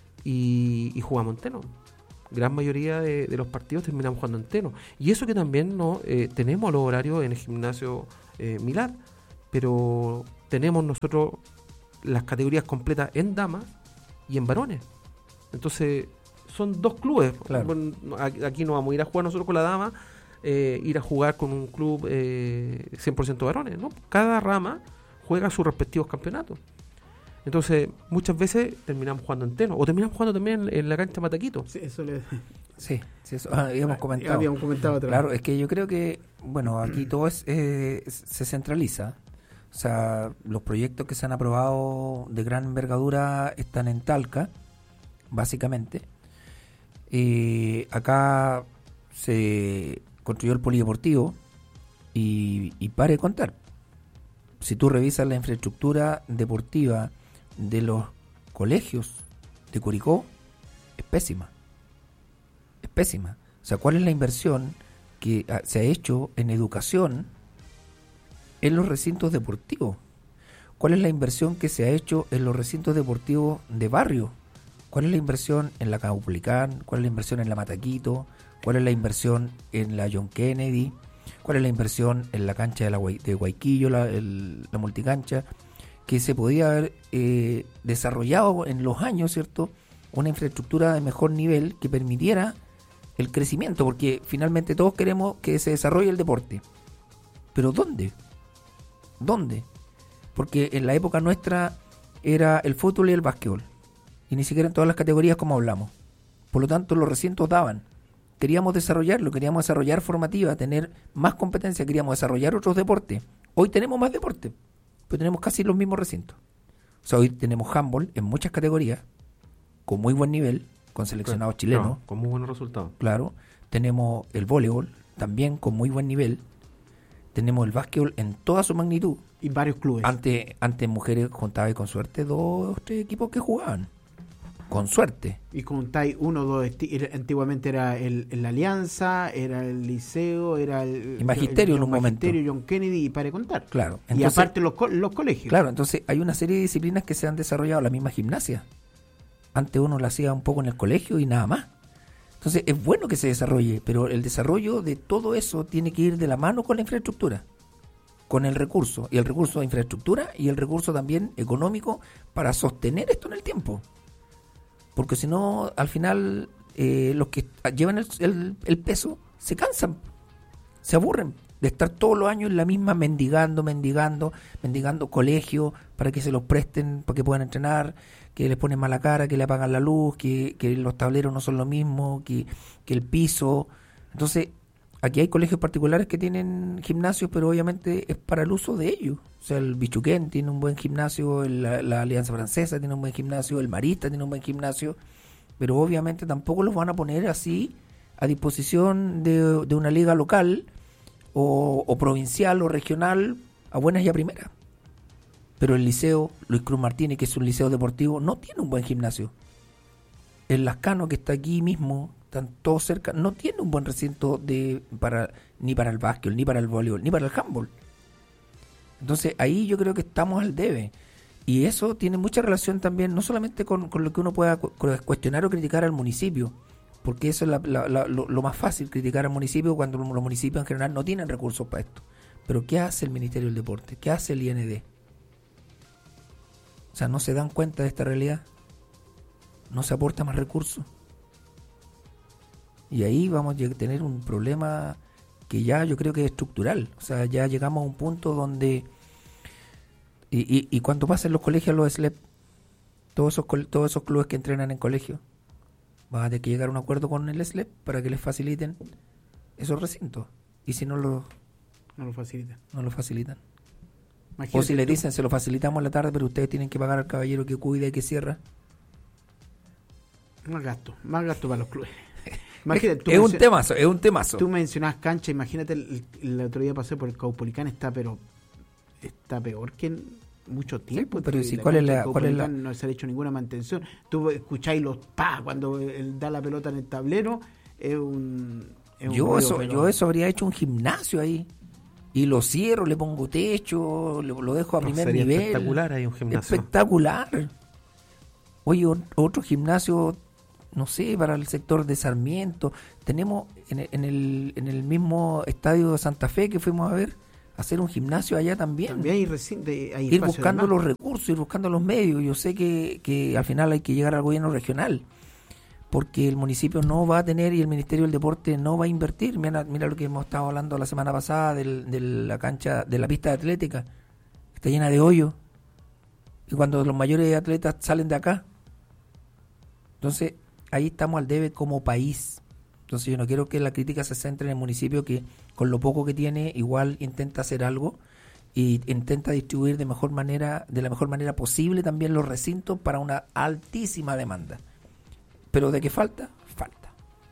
y, y jugamos en Teno. Gran mayoría de, de los partidos terminamos jugando en Teno. Y eso que también no eh, tenemos los horarios en el gimnasio eh, Milar, pero tenemos nosotros las categorías completas en damas y en varones. Entonces, son dos clubes.
Claro.
Bueno, aquí no vamos a ir a jugar nosotros con la dama, eh, ir a jugar con un club eh, cien por ciento varones, ¿no? Cada rama juega sus respectivos campeonatos. Entonces, muchas veces terminamos jugando en Teno, o terminamos jugando también en, en la cancha Mataquito.
Sí, eso le...
Sí, sí, eso ah, habíamos comentado.
Habíamos comentado otra
Claro,
vez.
es que yo creo que, bueno, aquí todo es, eh, se centraliza. O sea, los proyectos que se han aprobado de gran envergadura están en Talca, básicamente. Eh, acá se construyó el polideportivo y, y pare de contar. Si tú revisas la infraestructura deportiva de los colegios de Curicó, es pésima. Es pésima. O sea, ¿cuál es la inversión que ah, se ha hecho en educación en los recintos deportivos? ¿Cuál es la inversión que se ha hecho en los recintos deportivos de barrio? ¿Cuál es la inversión en la Caupolicán? ¿Cuál es la inversión en la Mataquito? ¿Cuál es la inversión en la John Kennedy? ¿Cuál es la inversión en la cancha de, la Guay, de Guayquillo, la, el, la multicancha? Que se podía haber eh, desarrollado en los años, ¿cierto? Una infraestructura de mejor nivel que permitiera el crecimiento, porque finalmente todos queremos que se desarrolle el deporte. ¿Pero dónde? ¿Dónde? Porque en la época nuestra era el fútbol y el básquetbol, y ni siquiera en todas las categorías como hablamos. Por lo tanto, los recintos daban. Queríamos desarrollarlo, queríamos desarrollar formativa, tener más competencia, queríamos desarrollar otros deportes. Hoy tenemos más deportes, pero tenemos casi los mismos recintos. O sea, hoy tenemos handball en muchas categorías, con muy buen nivel, con seleccionados chilenos.
No, con muy buenos resultados.
Claro. Tenemos el voleibol, también con muy buen nivel. Tenemos el básquetbol en toda su magnitud.
Y varios clubes.
Antes, antes mujeres juntaba y con suerte dos o tres equipos que jugaban. Con suerte.
Y contáis uno o dos, esti- era- antiguamente era el, el Alianza, era el Liceo, era el...
Y Magisterio
el, el
en un
Magisterio,
momento.
John Kennedy, y para de contar.
Claro.
Y
Entonces,
aparte los, co- los colegios.
claro, entonces hay una serie de disciplinas que se han desarrollado, la misma gimnasia. Antes uno la hacía un poco en el colegio y nada más. Entonces es bueno que se desarrolle, pero el desarrollo de todo eso tiene que ir de la mano con la infraestructura, con el recurso, y el recurso de infraestructura y el recurso también económico para sostener esto en el tiempo. Porque si no, al final, eh, los que llevan el, el, el peso se cansan, se aburren de estar todos los años en la misma mendigando, mendigando, mendigando colegios para que se los presten, para que puedan entrenar, que les ponen mala cara, que le apagan la luz, que, que los tableros no son lo mismo, que, que el piso. Entonces, aquí hay colegios particulares que tienen gimnasios, pero obviamente es para el uso de ellos. O sea, el Bichuquén tiene un buen gimnasio, el, la, la Alianza Francesa tiene un buen gimnasio, el Marista tiene un buen gimnasio, pero obviamente tampoco los van a poner así a disposición de, de una liga local o, o provincial o regional a buenas y a primeras. Pero el liceo Luis Cruz Martínez, que es un liceo deportivo, no tiene un buen gimnasio. El Lascano, que está aquí mismo, están todos cerca, no tiene un buen recinto de para ni para el básquetbol, ni para el voleibol, ni para el handball. Entonces ahí yo creo que estamos al debe. Y eso tiene mucha relación también, no solamente con, con lo que uno pueda cu- cuestionar o criticar al municipio, porque eso es la, la, la, lo, lo más fácil, criticar al municipio cuando los municipios en general no tienen recursos para esto. Pero ¿qué hace el Ministerio del Deporte? ¿Qué hace el I N D? O sea, ¿no se dan cuenta de esta realidad? ¿No se aporta más recursos? Y ahí vamos a tener un problema que ya yo creo que es estructural. O sea, ya llegamos a un punto donde... Y, y, y cuando pasen los colegios, los S L E P, todos esos, col- todos esos clubes que entrenan en colegio, van a tener que llegar a un acuerdo con el S L E P para que les faciliten esos recintos. Y si no lo,
No lo facilita.
no lo facilitan.
Imagínate
O si le
tú.
dicen, se lo facilitamos en la tarde, pero ustedes tienen que pagar al caballero que cuida y que cierra.
Más gasto, más gasto para los clubes. Imagínate, tú
Es un
mencio-
temazo, es un temazo.
Tú mencionabas cancha, imagínate, el, el otro día pasé por el Caupolicán, está pero está peor que en mucho tiempo.
pero
Tú-
¿y
la
cuál es
cancha
la-
del
cuál es la-
Caupolicán no se le ha hecho ninguna mantención. Tú escucháis los pa cuando él da la pelota en el tablero, es un... es un
Yo
ruido,
eso,
pero-
yo eso habría hecho un gimnasio ahí. Y lo cierro, le pongo techo, lo, lo dejo a
No,
primer
sería
nivel.
espectacular ahí un gimnasio.
Espectacular. Oye, o- otro gimnasio, no sé, para el sector de Sarmiento. Tenemos en el, en el, en el mismo estadio de Santa Fe que fuimos a ver, hacer un gimnasio allá también.
También hay, recin- de- hay
Ir
espacio de
buscando
más.
los recursos, ir buscando los medios. Yo sé que, que al final hay que llegar al gobierno regional, porque el municipio no va a tener y el Ministerio del Deporte no va a invertir. Mira, mira lo que hemos estado hablando la semana pasada del, de la cancha, de la pista de atlética, está llena de hoyos. Y cuando los mayores atletas salen de acá, entonces ahí estamos al debe como país. Entonces yo no quiero que la crítica se centre en el municipio, que con lo poco que tiene igual intenta hacer algo y intenta distribuir de mejor manera, de la mejor manera posible también los recintos para una altísima demanda. Pero de qué falta, falta.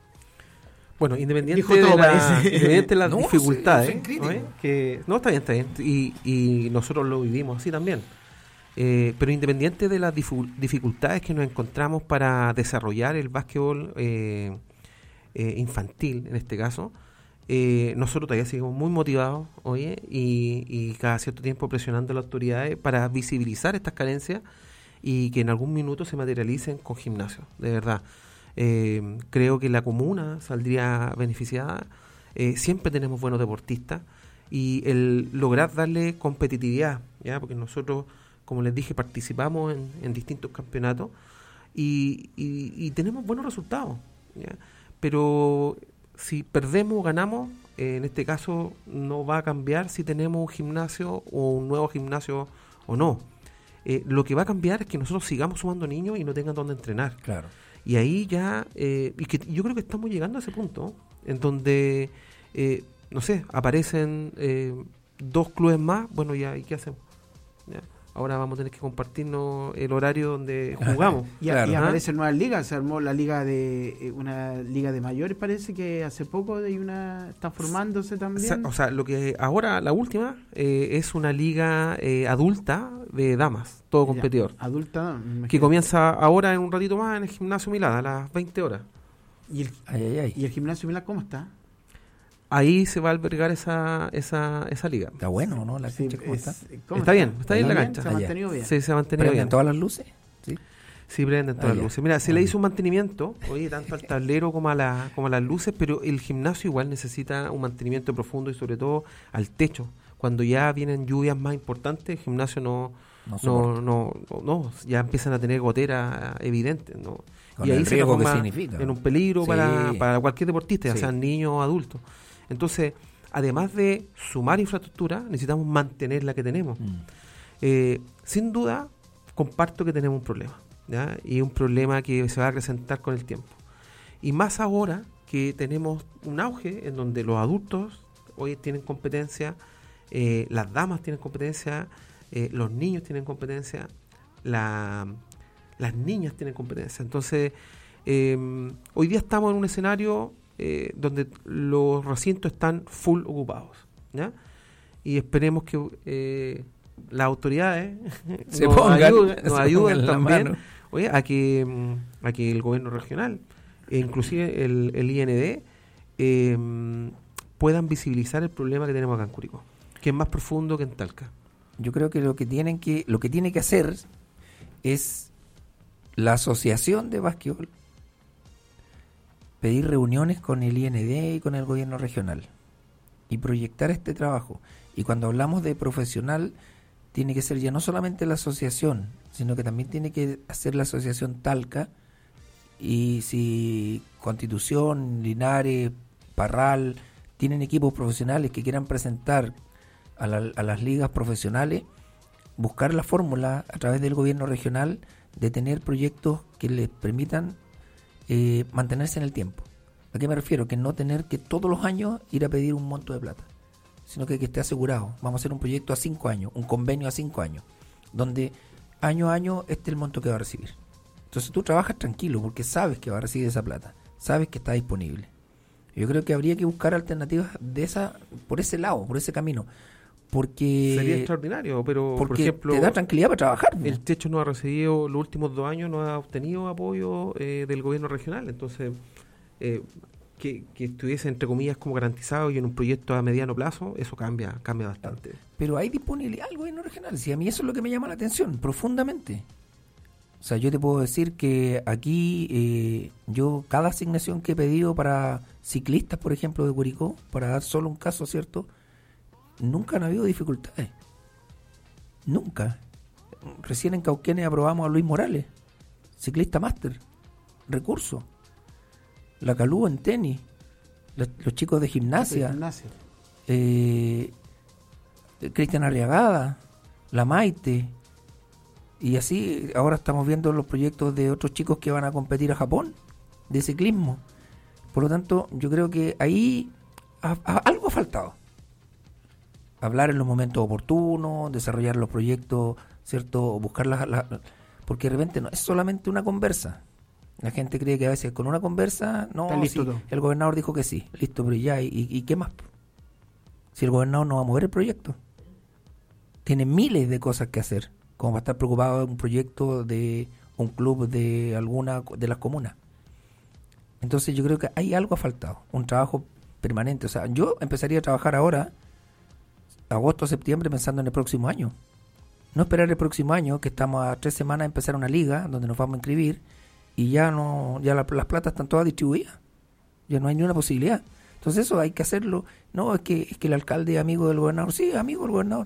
Bueno, independiente
Dijo
de,
todo,
la-
parece.
independiente de las
No,
dificultades,
soy- soy crítico.
¿no es? que no, está bien, está bien, y, y nosotros lo vivimos así también. Eh, pero independiente de las difu- dificultades que nos encontramos para desarrollar el básquetbol eh, eh, infantil, en este caso, eh, nosotros todavía seguimos muy motivados, oye, y, y cada cierto tiempo presionando a las autoridades para visibilizar estas carencias y que en algún minuto se materialicen con gimnasios, de verdad. Eh, creo que la comuna saldría beneficiada. Eh, siempre tenemos buenos deportistas y el lograr darle competitividad, ya, porque nosotros, como les dije, participamos en, en distintos campeonatos y, y, y tenemos buenos resultados, ¿ya? Pero si perdemos o ganamos, eh, en este caso no va a cambiar si tenemos un gimnasio o un nuevo gimnasio o no. Eh, lo que va a cambiar es que nosotros sigamos sumando niños y no tengan dónde entrenar.
Claro.
Y ahí ya, eh, y que yo creo que estamos llegando a ese punto, en donde, eh, no sé, aparecen eh, dos clubes más, bueno, ya, ¿y qué hacemos? Ya, ahora vamos a tener que compartirnos el horario donde jugamos.
Y,
Claro.
y
Ajá.
aparecen nuevas ligas, se armó la liga de eh, una liga de mayores, parece que hace poco hay una está formándose
O sea,
también.
o sea, lo que ahora, la última, eh, es una liga eh, adulta de damas, todo
Ya,
competidor,
adulta, me imagino.
que comienza ahora en un ratito más en el gimnasio Milán, a las veinte horas.
¿Y el,
Ay, ay, ay.
y el gimnasio Milán cómo está?
Ahí se va a albergar esa, esa, esa liga.
Está bueno, ¿no? La
Sí,
cancha, ¿cómo
es-
está?
¿cómo
Está bien, está bien la
¿Está
cancha.
¿Se ha
Ah, ya.
mantenido bien?
Sí, se ha mantenido
¿Prenden
bien.
todas las luces? Sí.
Sí, prenden todas
Ah,
las
ya.
luces. Mira, se
Ah,
le
ya.
hizo un mantenimiento, oye, tanto al tablero como a, la, como a las luces, pero el gimnasio igual necesita un mantenimiento profundo y sobre todo al techo. Cuando ya vienen lluvias más importantes, el gimnasio no,
No
no,
soporta.
no, no, no, ya empiezan a tener goteras evidentes, ¿no?
Con
y ahí
el
se
riesgo que
transforma
significa.
en un peligro
Sí.
para, para cualquier deportista, ya
Sí.
sean niños o adultos. Entonces, además de sumar infraestructura, necesitamos mantener la que tenemos.
Mm.
Eh, sin duda, comparto que tenemos un problema, ¿ya? Y un problema que se va a acrecentar con el tiempo. Y más ahora que tenemos un auge en donde los adultos hoy tienen competencia, eh, las damas tienen competencia, eh, los niños tienen competencia, la, las niñas tienen competencia. Entonces, eh, hoy día estamos en un escenario eh, donde los recintos están full ocupados, ¿ya? Y esperemos que eh, las autoridades
Se
nos
pongan,
ayudan,
se
nos
pongan
ayudan
la
también,
mano.
oye, a que, mm, a que el gobierno regional, e inclusive el, el I N D, eh, puedan visibilizar el problema que tenemos acá en Curicó, que es más profundo que en Talca.
Yo creo que lo que tienen que lo que tiene que hacer es la asociación de básquetbol pedir reuniones con el I N D y con el gobierno regional y proyectar este trabajo. Y cuando hablamos de profesional, tiene que ser ya no solamente la asociación, sino que también tiene que hacer la asociación Talca. Y si Constitución, Linares, Parral tienen equipos profesionales que quieran presentar a, la, a las ligas profesionales, buscar la fórmula a través del gobierno regional de tener proyectos que les permitan eh, mantenerse en el tiempo. ¿A qué me refiero? Que no tener que todos los años ir a pedir un monto de plata, sino que, que esté asegurado. Vamos a hacer un proyecto a cinco años, un convenio a cinco años, donde año a año este es el monto que va a recibir. Entonces tú trabajas tranquilo porque sabes que va a recibir esa plata, sabes que está disponible. Yo creo que habría que buscar alternativas de esa, por ese lado, por ese camino, porque
sería extraordinario, pero
porque
por ejemplo,
te da tranquilidad para trabajar, ¿no?
el techo no ha recibido los últimos dos años, no ha obtenido apoyo eh, del gobierno regional, entonces eh, que, que estuviese entre comillas como garantizado y en un proyecto a mediano plazo, eso cambia, cambia bastante.
Pero hay disponibilidad al gobierno regional, si a mí eso es lo que me llama la atención, profundamente. O sea, yo te puedo decir que aquí eh, yo cada asignación que he pedido para ciclistas, por ejemplo, de Curicó, para dar solo un caso, ¿cierto?, nunca han habido dificultades. Nunca. Recién en Cauquenes aprobamos a Luis Morales, ciclista máster, recurso. La Calú en tenis, los, los chicos de gimnasia,
De gimnasia.
eh, Cristian Arriagada, la Maite, y así ahora estamos viendo los proyectos de otros chicos que van a competir a Japón de ciclismo. Por lo tanto, yo creo que ahí ha, ha, algo ha faltado. Hablar en los momentos oportunos, desarrollar los proyectos, ¿cierto? Buscar las... La, porque de repente no es solamente una conversa. La gente cree que a veces con una conversa, no,
listo
sí,
todo.
el gobernador dijo que sí, listo, pero ya, ¿y, y qué más? Si el gobernador no va a mover el proyecto. Tiene miles de cosas que hacer, como para estar preocupado de un proyecto de un club de alguna de las comunas. Entonces yo creo que hay algo ha faltado, un trabajo permanente. O sea, yo empezaría a trabajar ahora, agosto, septiembre, pensando en el próximo año. No esperar el próximo año, que estamos a tres semanas de empezar una liga, donde nos vamos a inscribir, y ya no ya la, las platas están todas distribuidas. Ya no hay ni una posibilidad. Entonces eso hay que hacerlo. No, es que, es que el alcalde es amigo del gobernador. Sí, amigo del gobernador.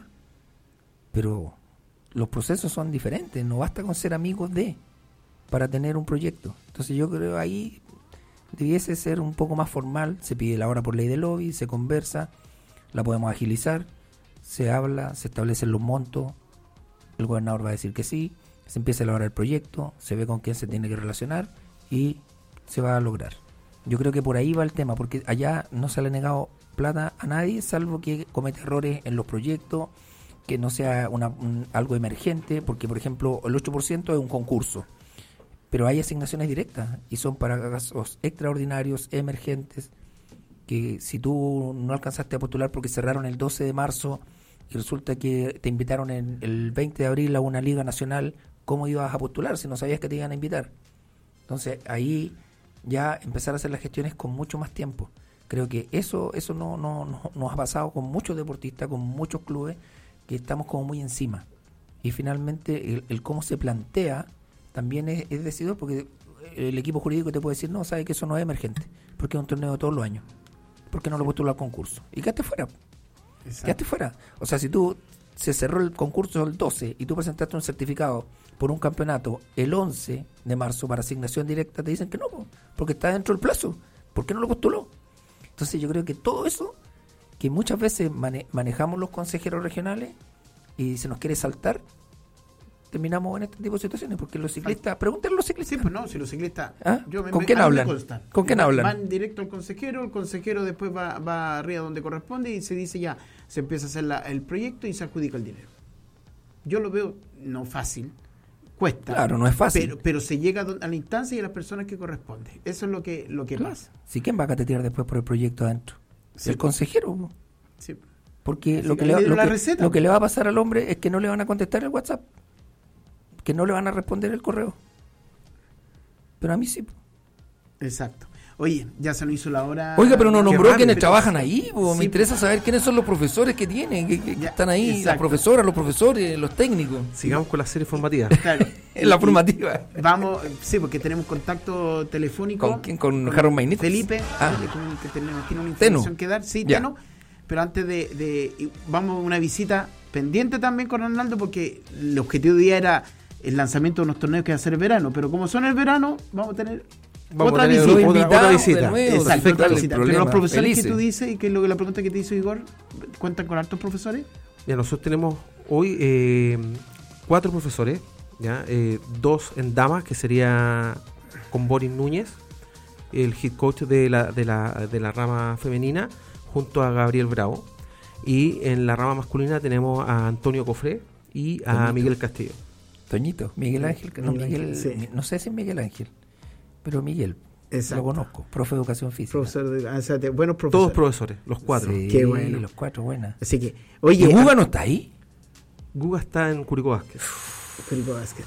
Pero los procesos son diferentes. No basta con ser amigos de, para tener un proyecto. Entonces yo creo ahí debiese ser un poco más formal. Se pide la hora por ley de lobby, se conversa, la podemos agilizar. Se habla, se establecen los montos, el gobernador va a decir que sí, se empieza a elaborar el proyecto, se ve con quién se tiene que relacionar y se va a lograr. Yo creo que por ahí va el tema, porque allá no se le ha negado plata a nadie, salvo que cometa errores en los proyectos, que no sea una, un, algo emergente, porque por ejemplo el ocho por ciento es un concurso, pero hay asignaciones directas y son para casos extraordinarios, emergentes, que si tú no alcanzaste a postular porque cerraron el doce de marzo y resulta que te invitaron en el veinte de abril a una liga nacional, ¿cómo ibas a postular si no sabías que te iban a invitar? Entonces ahí ya empezar a hacer las gestiones con mucho más tiempo. Creo que eso eso no, no, no nos ha pasado con muchos deportistas, con muchos clubes, que estamos como muy encima. Y finalmente el, el cómo se plantea también es, es decidor, porque el equipo jurídico te puede decir, no, sabe que eso no es emergente, porque es un torneo de todos los años. ¿Por qué no lo postuló al concurso? Y quedaste fuera. Exacto. Quedaste fuera. O sea, si tú se cerró el concurso el doce y tú presentaste un certificado por un campeonato el once de marzo para asignación directa, te dicen que no, porque está dentro del plazo. ¿Por qué no lo postuló? Entonces yo creo que todo eso, que muchas veces mane- manejamos los consejeros regionales y se nos quiere saltar, terminamos en este tipo de situaciones, porque los ciclistas, pregúntenle a los ciclistas.
Sí, pues no, si los ciclistas...
¿Ah?
Yo me,
¿Con
me,
quién hablan?
Constan.
¿Con quién
van,
hablan?
Van directo al consejero, el consejero después va, va arriba donde corresponde y se dice ya, se empieza a hacer la, el proyecto y se adjudica el dinero. Yo lo veo no fácil, cuesta.
Claro, no es fácil.
Pero, pero se llega a la instancia y a las personas que corresponde. Eso es lo que, lo que
claro.
pasa.
¿Sí? ¿Quién va a catetear después por el proyecto adentro?
Sí.
El consejero.
Sí.
Porque
Así
lo
que
que, le,
ahí
va-
le
lo,
la
que,
receta.
lo que le va a pasar al hombre es que no le van a contestar el WhatsApp. Que no le van a responder el correo. Pero a mí sí.
Exacto. Oye, ya se nos hizo la hora.
Oiga, pero no
Qué
nombró
rápido,
quienes
pero-
trabajan ahí. po.
Sí,
Me interesa saber quiénes son los profesores que tienen, que, que- que
Ya,
están ahí. Las
exacto.
profesoras, los profesores, los técnicos.
Sigamos con la serie formativa.
Claro.
En la
Y-
formativa.
Vamos, sí, porque tenemos contacto telefónico.
¿Con quién? ¿Con Harold Mainitos?
Felipe,
Ah.
Felipe, con el que tenemos, tiene una
Teno.
información que dar. Sí,
Ya.
Teno. Pero antes de, de- y vamos a una visita pendiente también con Arnaldo, porque el objetivo de día era el lanzamiento de unos torneos que va a ser el verano. Pero como son el verano, vamos a tener
Vamos
otra
a tener
visita.
otra-
Los
otra
invitados
visita.
de nuevo,
Exacto,
sin
otra
darle
visita. Pero
problema,
los profesores
felices.
que tú dices, y que lo que la pregunta que te hizo Igor, ¿cuentan con hartos profesores?
Ya, nosotros tenemos hoy eh, cuatro profesores, ya eh, dos en damas, que sería con Boris Núñez, el head coach de la, de la, de la rama femenina, junto a Gabriel Bravo. Y en la rama masculina tenemos a Antonio Cofré y a
Toñito.
Miguel Castillo.
Toñito, Miguel Ángel, que no,
Miguel
Miguel,
Ángel, sí.
no sé si es Miguel Ángel, pero Miguel,
Exacto.
lo conozco, profe de educación física.
Profesor de, ah, o sea, de- buenos
Todos
profesores.
profesores, los cuatro.
Sí,
Qué bueno.
los cuatro buenas.
Así que,
¿Y
oye,
Guga no está ahí?
Guga está en Curicó Vázquez.
Felipe Vázquez.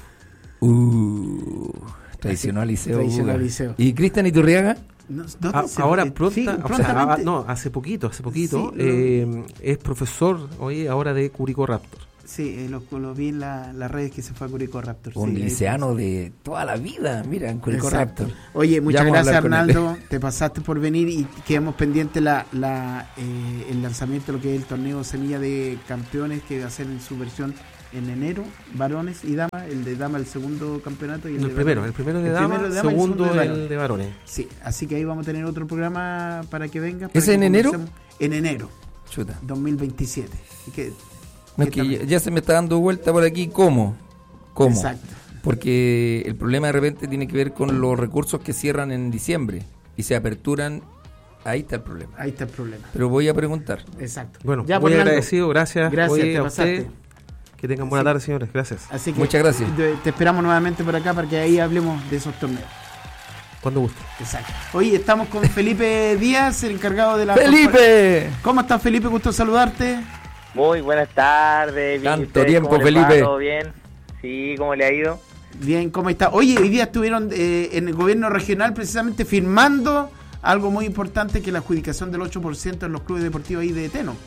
Uh, traicionó al liceo.
Traicionó
Guga.
al liceo.
¿Y Cristian Iturriaga?
No, ¿dónde
Ah,
se-
ahora
eh,
pronta,
sí,
o sea,
prontamente.
ah, no, hace poquito, hace poquito,
Sí, no.
eh, es profesor hoy ahora de Curicó Raptor.
Sí, eh, lo, lo vi en la- las redes que se fue a Curicó Raptor.
Un
sí, ahí-
liceano de toda la vida, mira, en Curicó
Exacto.
Raptor.
Oye, muchas
Ya vamos a
gracias
hablar con él.
Arnaldo, te pasaste por venir y quedamos pendientes la, la, eh, el lanzamiento de lo que es el torneo Semilla de Campeones, que va a ser en su versión en enero, varones y damas, el de damas el segundo campeonato y el,
El
de
primero,
varones.
el primero de
El
damas,
primero de damas y el
segundo
segundo de
el
varones.
de varones.
Sí, así que ahí vamos a tener otro programa para que venga. para
¿Ese
que
en enero?
conversemos. En enero,
Chuta.
dos mil veintisiete. Así que,
No, es
¿qué
que
tal?
ya, ya se me está dando vuelta por aquí, ¿cómo? ¿Cómo?
Exacto.
Porque el problema de repente tiene que ver con los recursos que cierran en diciembre y se aperturan, ahí está el problema.
Ahí está el problema.
Pero voy a preguntar.
Exacto.
Bueno,
Ya,
muy
pues, Arnaldo,
agradecido, gracias,
Gracias,
oye,
te
a
pasaste.
usted. Que tengan buena
Sí.
tarde, señores, gracias.
Así que
Muchas gracias.
Te, te esperamos nuevamente por acá para que ahí hablemos de esos torneos.
Cuando guste.
Exacto. Hoy estamos con Felipe Díaz, el encargado de la...
¡Felipe!
¿Cómo estás, Felipe? Gusto saludarte.
Muy buenas tardes. bien,
Tanto
¿y ustedes
tiempo,
cómo les va?
Felipe.
¿Todo bien? Sí, ¿cómo le ha ido?
Bien, ¿cómo está? Oye, hoy día estuvieron eh, en el gobierno regional precisamente firmando algo muy importante, que es la adjudicación del ocho por ciento en los clubes deportivos ahí de Teno.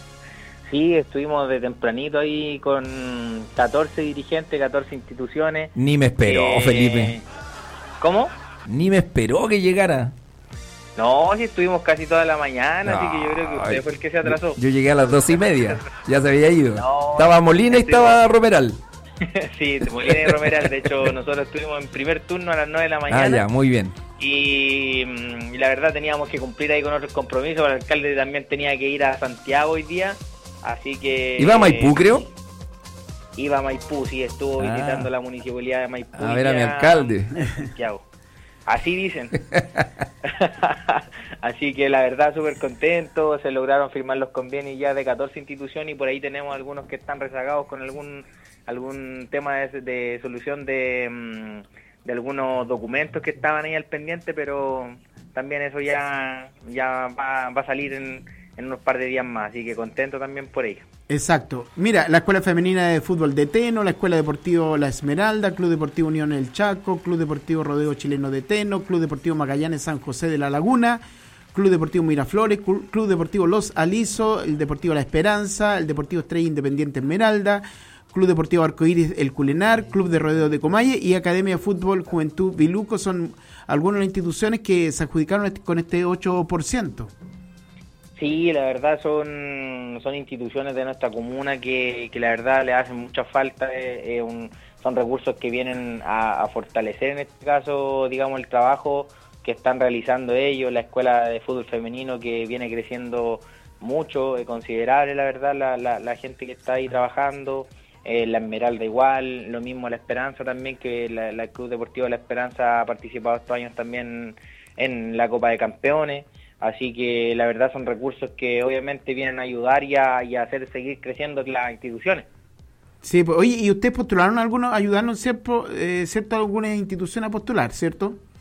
Sí, estuvimos de tempranito ahí con catorce dirigentes, catorce instituciones.
Ni me esperó,
Eh,
Felipe.
¿Cómo?
Ni me esperó que llegara.
No, sí estuvimos casi toda la mañana, así que yo creo que
Ay,
usted fue el que se atrasó.
Yo llegué a las dos y media. Ya se había ido.
No,
estaba Molina y
estuvimos-
estaba Romeral.
Sí, Molina y Romeral. De hecho, nosotros estuvimos en primer turno a las nueve de la mañana.
Ah, ya, muy bien.
Y, mm, y la verdad teníamos que cumplir ahí con otros compromisos. El alcalde también tenía que ir a Santiago hoy día, así que...
¿Iba a Maipú, creo?
Iba a Maipú, sí, estuvo
Ah.
visitando la municipalidad de Maipú.
A
hoy
ver a mi
día
alcalde.
en Santiago. Así dicen. Así que la verdad súper contento, se lograron firmar los convenios ya de catorce instituciones y por ahí tenemos algunos que están rezagados con algún algún tema de, de solución de, mm, de algunos documentos que estaban ahí al pendiente, pero también eso ya ya va, va a salir en, en unos par de días más, así que contento también por ello.
Exacto. Mira, la Escuela Femenina de Fútbol de Teno, la Escuela Deportivo La Esmeralda, Club Deportivo Unión El Chaco, Club Deportivo Rodeo Chileno de Teno, Club Deportivo Magallanes San José de la Laguna, Club Deportivo Miraflores, Clu- Club Deportivo Los Aliso, el Deportivo La Esperanza, el Deportivo Estrella Independiente Esmeralda, Club Deportivo Arcoíris El Culenar, Club de Rodeo de Comaye y Academia de Fútbol Juventud Viluco son algunas de las instituciones que se adjudicaron este- con este ocho por ciento.
Sí, la verdad son son instituciones de nuestra comuna que, que la verdad le hacen mucha falta, eh, eh, un, son recursos que vienen a, a fortalecer en este caso, digamos, el trabajo que están realizando ellos, la escuela de fútbol femenino que viene creciendo mucho, eh, considerable la verdad, la, la, la gente que está ahí trabajando, eh, la Esmeralda igual, lo mismo la Esperanza también, que la, la Club Deportivo La Esperanza ha participado estos años también en la Copa de Campeones. Así que la verdad son recursos que obviamente vienen a ayudar y a, y a hacer seguir creciendo las instituciones.
Sí, pues, oye, ¿y ustedes postularon algunos, ayudaron, cierto, eh, cierto, algunas instituciones a postular, cierto?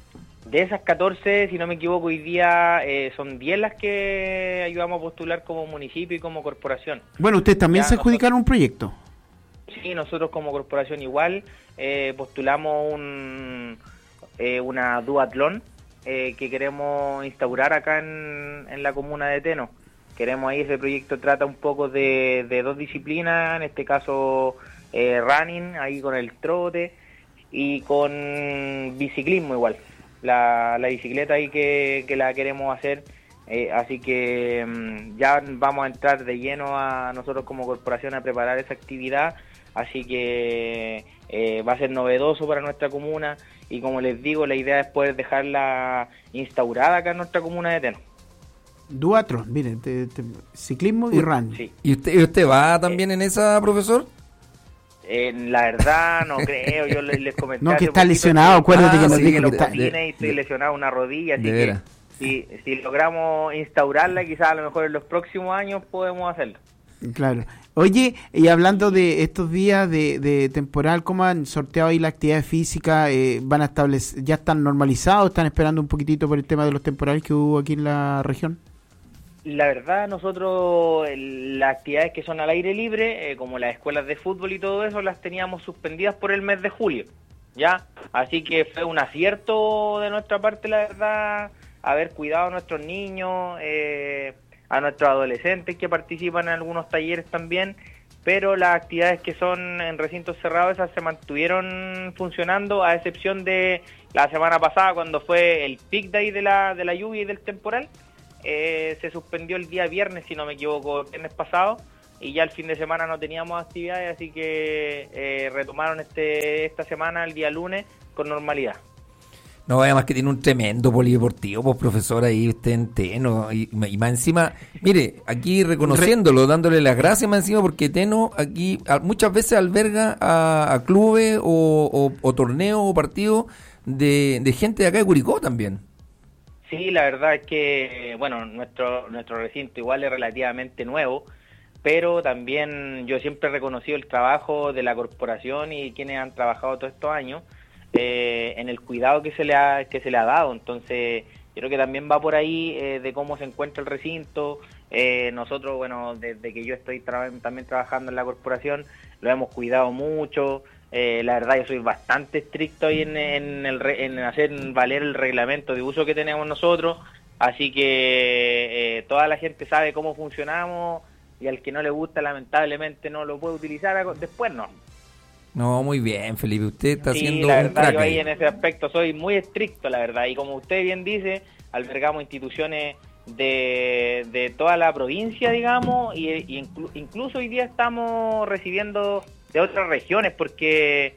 De esas catorce, si no me equivoco, hoy día eh, son diez las que ayudamos a postular como municipio y como corporación.
Bueno, ustedes también
Ya,
se adjudicaron un proyecto.
Sí, nosotros como corporación igual eh, postulamos un, eh, una duatlón eh, que queremos instaurar acá en, en la comuna de Teno. Queremos ahí, ese proyecto trata un poco de, de dos disciplinas, en este caso eh, running, ahí con el trote, y con biciclismo igual. La, la bicicleta ahí que, que la queremos hacer, eh, así que um, ya vamos a entrar de lleno a nosotros como corporación a preparar esa actividad, así que eh, va a ser novedoso para nuestra comuna y como les digo, la idea es poder dejarla instaurada acá en nuestra comuna de Teno.
Duatron, miren, te, te, ciclismo y run.
Sí.
¿Y usted, y usted va también en esa, profesor?
Eh, la verdad no creo, yo les, les comenté.
No, que
hace
está
poquito
lesionado,
que-
acuérdate
Ah,
que nos
sí,
dijo
que
que
los
está...
botines
de-
y estoy
de-
lesionado una rodilla, así
de
que
veras.
si, si logramos instaurarla, quizás a lo mejor en los próximos años podemos hacerlo.
Claro. Oye, y hablando de estos días de, de temporal, ¿cómo han sorteado ahí la actividad física? Eh, ¿Van a establecer, ya están normalizados? ¿Están esperando un poquitito por el tema de los temporales que hubo aquí en la región?
La verdad, nosotros el- las actividades que son al aire libre, eh, como las escuelas de fútbol y todo eso, las teníamos suspendidas por el mes de julio, ¿ya? Así que fue un acierto de nuestra parte, la verdad, haber cuidado a nuestros niños, eh, a nuestros adolescentes que participan en algunos talleres también, pero las actividades que son en recintos cerrados, esas se mantuvieron funcionando, a excepción de la semana pasada, cuando fue el peak day de la, de la lluvia y del temporal. Eh, se suspendió el día viernes, si no me equivoco, el viernes pasado, y ya el fin de semana no teníamos actividades, así que eh, retomaron este esta semana, el día lunes, con normalidad.
No, además que tiene un tremendo polideportivo, pues profesor, ahí usted en Teno, y, y más encima, mire, aquí reconociéndolo, dándole las gracias más encima, porque Teno aquí a- muchas veces alberga a, a clubes o, o, o torneos o partidos de, de gente de acá de Curicó también.
Sí, la verdad es que, bueno, nuestro nuestro recinto igual es relativamente nuevo, pero también yo siempre he reconocido el trabajo de la corporación y quienes han trabajado todos estos años eh, en el cuidado que se le ha que se le ha dado. Entonces, yo creo que también va por ahí eh, de cómo se encuentra el recinto. Eh, nosotros, bueno, desde que yo estoy tra- también trabajando en la corporación, lo hemos cuidado mucho. Eh, la verdad, yo soy bastante estricto ahí en, en, el re- en hacer valer el reglamento de uso que tenemos nosotros, así que eh, toda la gente sabe cómo funcionamos y al que no le gusta, lamentablemente, no lo puede utilizar a- después, no.
No, muy bien, Felipe, usted está
Sí,
haciendo
la
un
verdad,
crack
yo ahí
ahí.
en ese aspecto soy muy estricto, la verdad, y como usted bien dice, albergamos instituciones de, de toda la provincia, digamos, y, y inclu- incluso hoy día estamos recibiendo de otras regiones, porque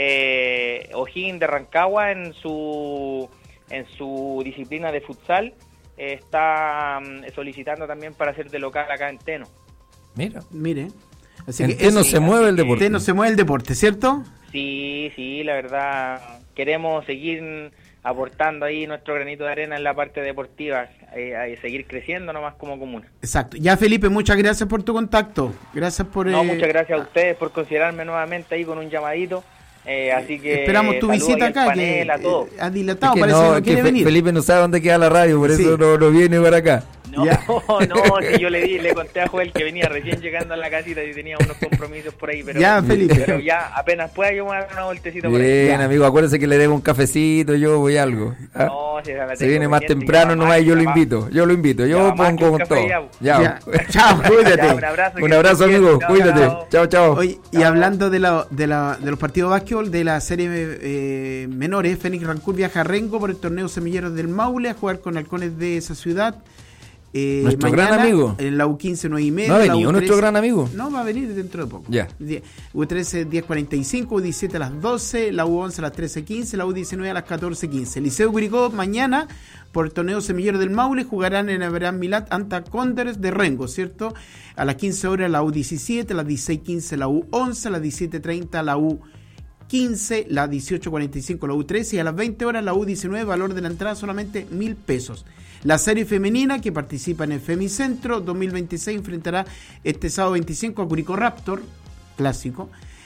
eh, O'Higgins de Rancagua en su en su disciplina de futsal eh, está mm, solicitando también para ser de local acá en Teno.
Mira,
Mire. Así
en
que
Teno
eso-
se mueve el deporte.
Teno se mueve el deporte, ¿cierto?
Sí, sí, la verdad, queremos seguir aportando ahí nuestro granito de arena en la parte deportiva, eh, a seguir creciendo nomás como comuna.
Exacto. Ya, Felipe, muchas gracias por tu contacto. Gracias por...
No,
eh,
muchas gracias a ustedes por considerarme nuevamente ahí con un llamadito, eh, así que
Esperamos tu
saludos
visita
ahí al
acá,
panel,
que
a todos.
eh, ha dilatado,
Es que
parece
no,
que no
es que
quiere
Fe-
venir.
Felipe no sabe dónde queda la radio, por
Sí.
eso no, no viene para acá.
No,
Ya.
no, si yo le di, le conté a Joel que venía recién llegando a la casita y tenía unos compromisos por ahí, pero
Ya, Felipe.
pero ya apenas pueda yo me voy a dar una vueltecita por ahí.
Bien, amigo, acuérdese que le debo un cafecito, yo voy algo. ¿ah?
No, si esa la
Se
tengo
viene más
pendiente,
temprano
ya
nomás
más,
y yo lo
ya más.
invito, yo lo invito,
Ya
yo
más que
pongo
un
con
café
todo.
ya.
Ya.
Ya. Chao, cuídate.
Ya, un abrazo, que
Un abrazo,
estés bien.
amigo,
Chao,
cuídate.
chao.
Chao, chao.
Oye, y hablando de, la, de, la, de los partidos de básquetbol de la serie eh, menores, Fénix Rancul viaja a Rengo por el torneo Semilleros del Maule a jugar con halcones de esa ciudad. Eh,
Nuestro
mañana,
gran amigo.
En la U quince nueve y media.
¿No ha
la
venido
U trece
nuestro gran amigo?
No, va a venir dentro de poco.
Ya.
Die- U trece diez cuarenta y cinco, U diecisiete a las doce, la U once a las trece quince, la U diecinueve a las catorce quince. Liceo Curicó mañana por el torneo Semillero del Maule jugarán en Abraham Milat ante Cóndores de Rengo, ¿cierto? A las quince horas la U diecisiete, a las dieciséis quince la U once, a las diecisiete treinta la U quince, la dieciocho cuarenta y cinco la U trece y a las veinte horas la U diecinueve, valor de la entrada solamente mil pesos. La serie femenina que participa en el Femicentro dos mil veintiséis enfrentará este sábado veinticinco a Curicó Raptor, clásico,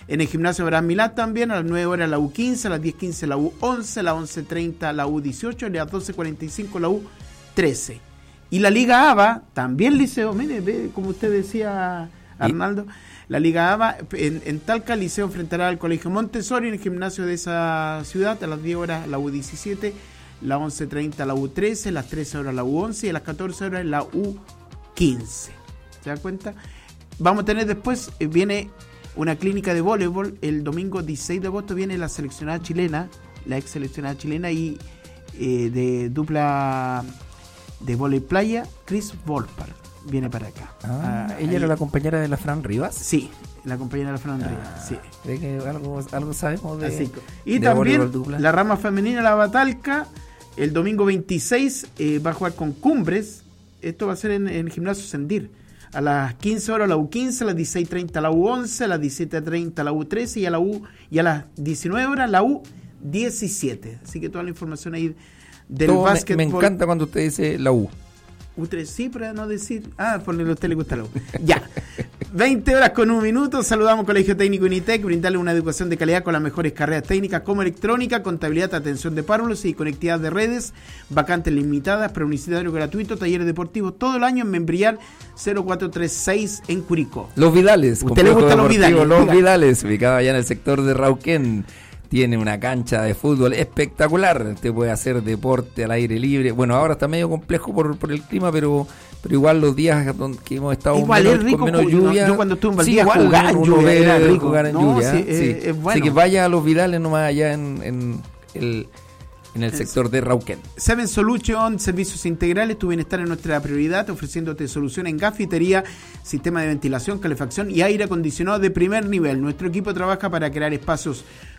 En el gimnasio Abraham Milán también, a las nueve horas la U quince, a las diez quince la U once, a las once treinta la U dieciocho, y a las doce cuarenta y cinco la U trece. Y la Liga A B A, también Liceo, mire, ve, como usted decía, Arnaldo, la Liga A B A, en, en Talca, Liceo enfrentará al Colegio Montessori en el gimnasio de esa ciudad, a las diez horas la U diecisiete, las once treinta la U trece, las trece horas la U once y a las catorce horas la U quince. ¿Se da cuenta? Vamos a tener después, eh, viene una clínica de voleibol, el domingo dieciséis de agosto viene la seleccionada chilena, la ex seleccionada chilena y eh, de dupla de voleibol playa, Chris Volpar, viene para acá.
Ah,
ah,
¿ella
ahí,
era la compañera de la Fran Rivas?
Sí, la compañera de la Fran
ah,
Rivas, sí.
De que algo, algo sabemos de,
Así, y
de
también
dupla.
la rama femenina, la Batalca, el domingo veintiséis eh, va a jugar con Cumbres. Esto va a ser en el gimnasio Sendir. A las quince horas la U quince, a las dieciséis treinta la U once, a las diecisiete treinta la U trece y a, la U, y a las diecinueve horas la U diecisiete. Así que toda la información ahí del
Todo
básquetbol.
Me, me encanta cuando usted dice la U.
U tres, sí, para no decir. Ah, porque a usted le gusta la U. Ya. veinte horas con un minuto. Saludamos Colegio Técnico Unitec. Brindarle una educación de calidad con las mejores carreras técnicas como electrónica, contabilidad, atención de párvulos y conectividad de redes. Vacantes limitadas, preuniversitario gratuito, talleres deportivos todo el año en Membrillar cero cuatro tres seis en Curicó.
Los Vidales.
¿Usted le gusta los Vidales?
Los
Diga.
Vidales, ubicado allá en el sector de Rauquén. Tiene una cancha de fútbol espectacular. Usted puede hacer deporte al aire libre. Bueno, ahora está medio complejo por, por el clima, pero pero igual los días que hemos estado
igual
menos,
es rico,
con menos lluvia.
Yo cuando estuve en
sí,
Valdivia
igual,
jugar en
uno
lluvia
ve
era rico.
jugar en
No,
lluvia.
sí,
Sí.
es, es bueno.
Así que vaya a los Vidales nomás allá en, en el, en el
Es.
sector de Rauquén.
Seven Solution, servicios integrales, tu bienestar es nuestra prioridad, ofreciéndote solución en gafitería, sistema de ventilación, calefacción y aire acondicionado de primer nivel. Nuestro equipo trabaja para crear espacios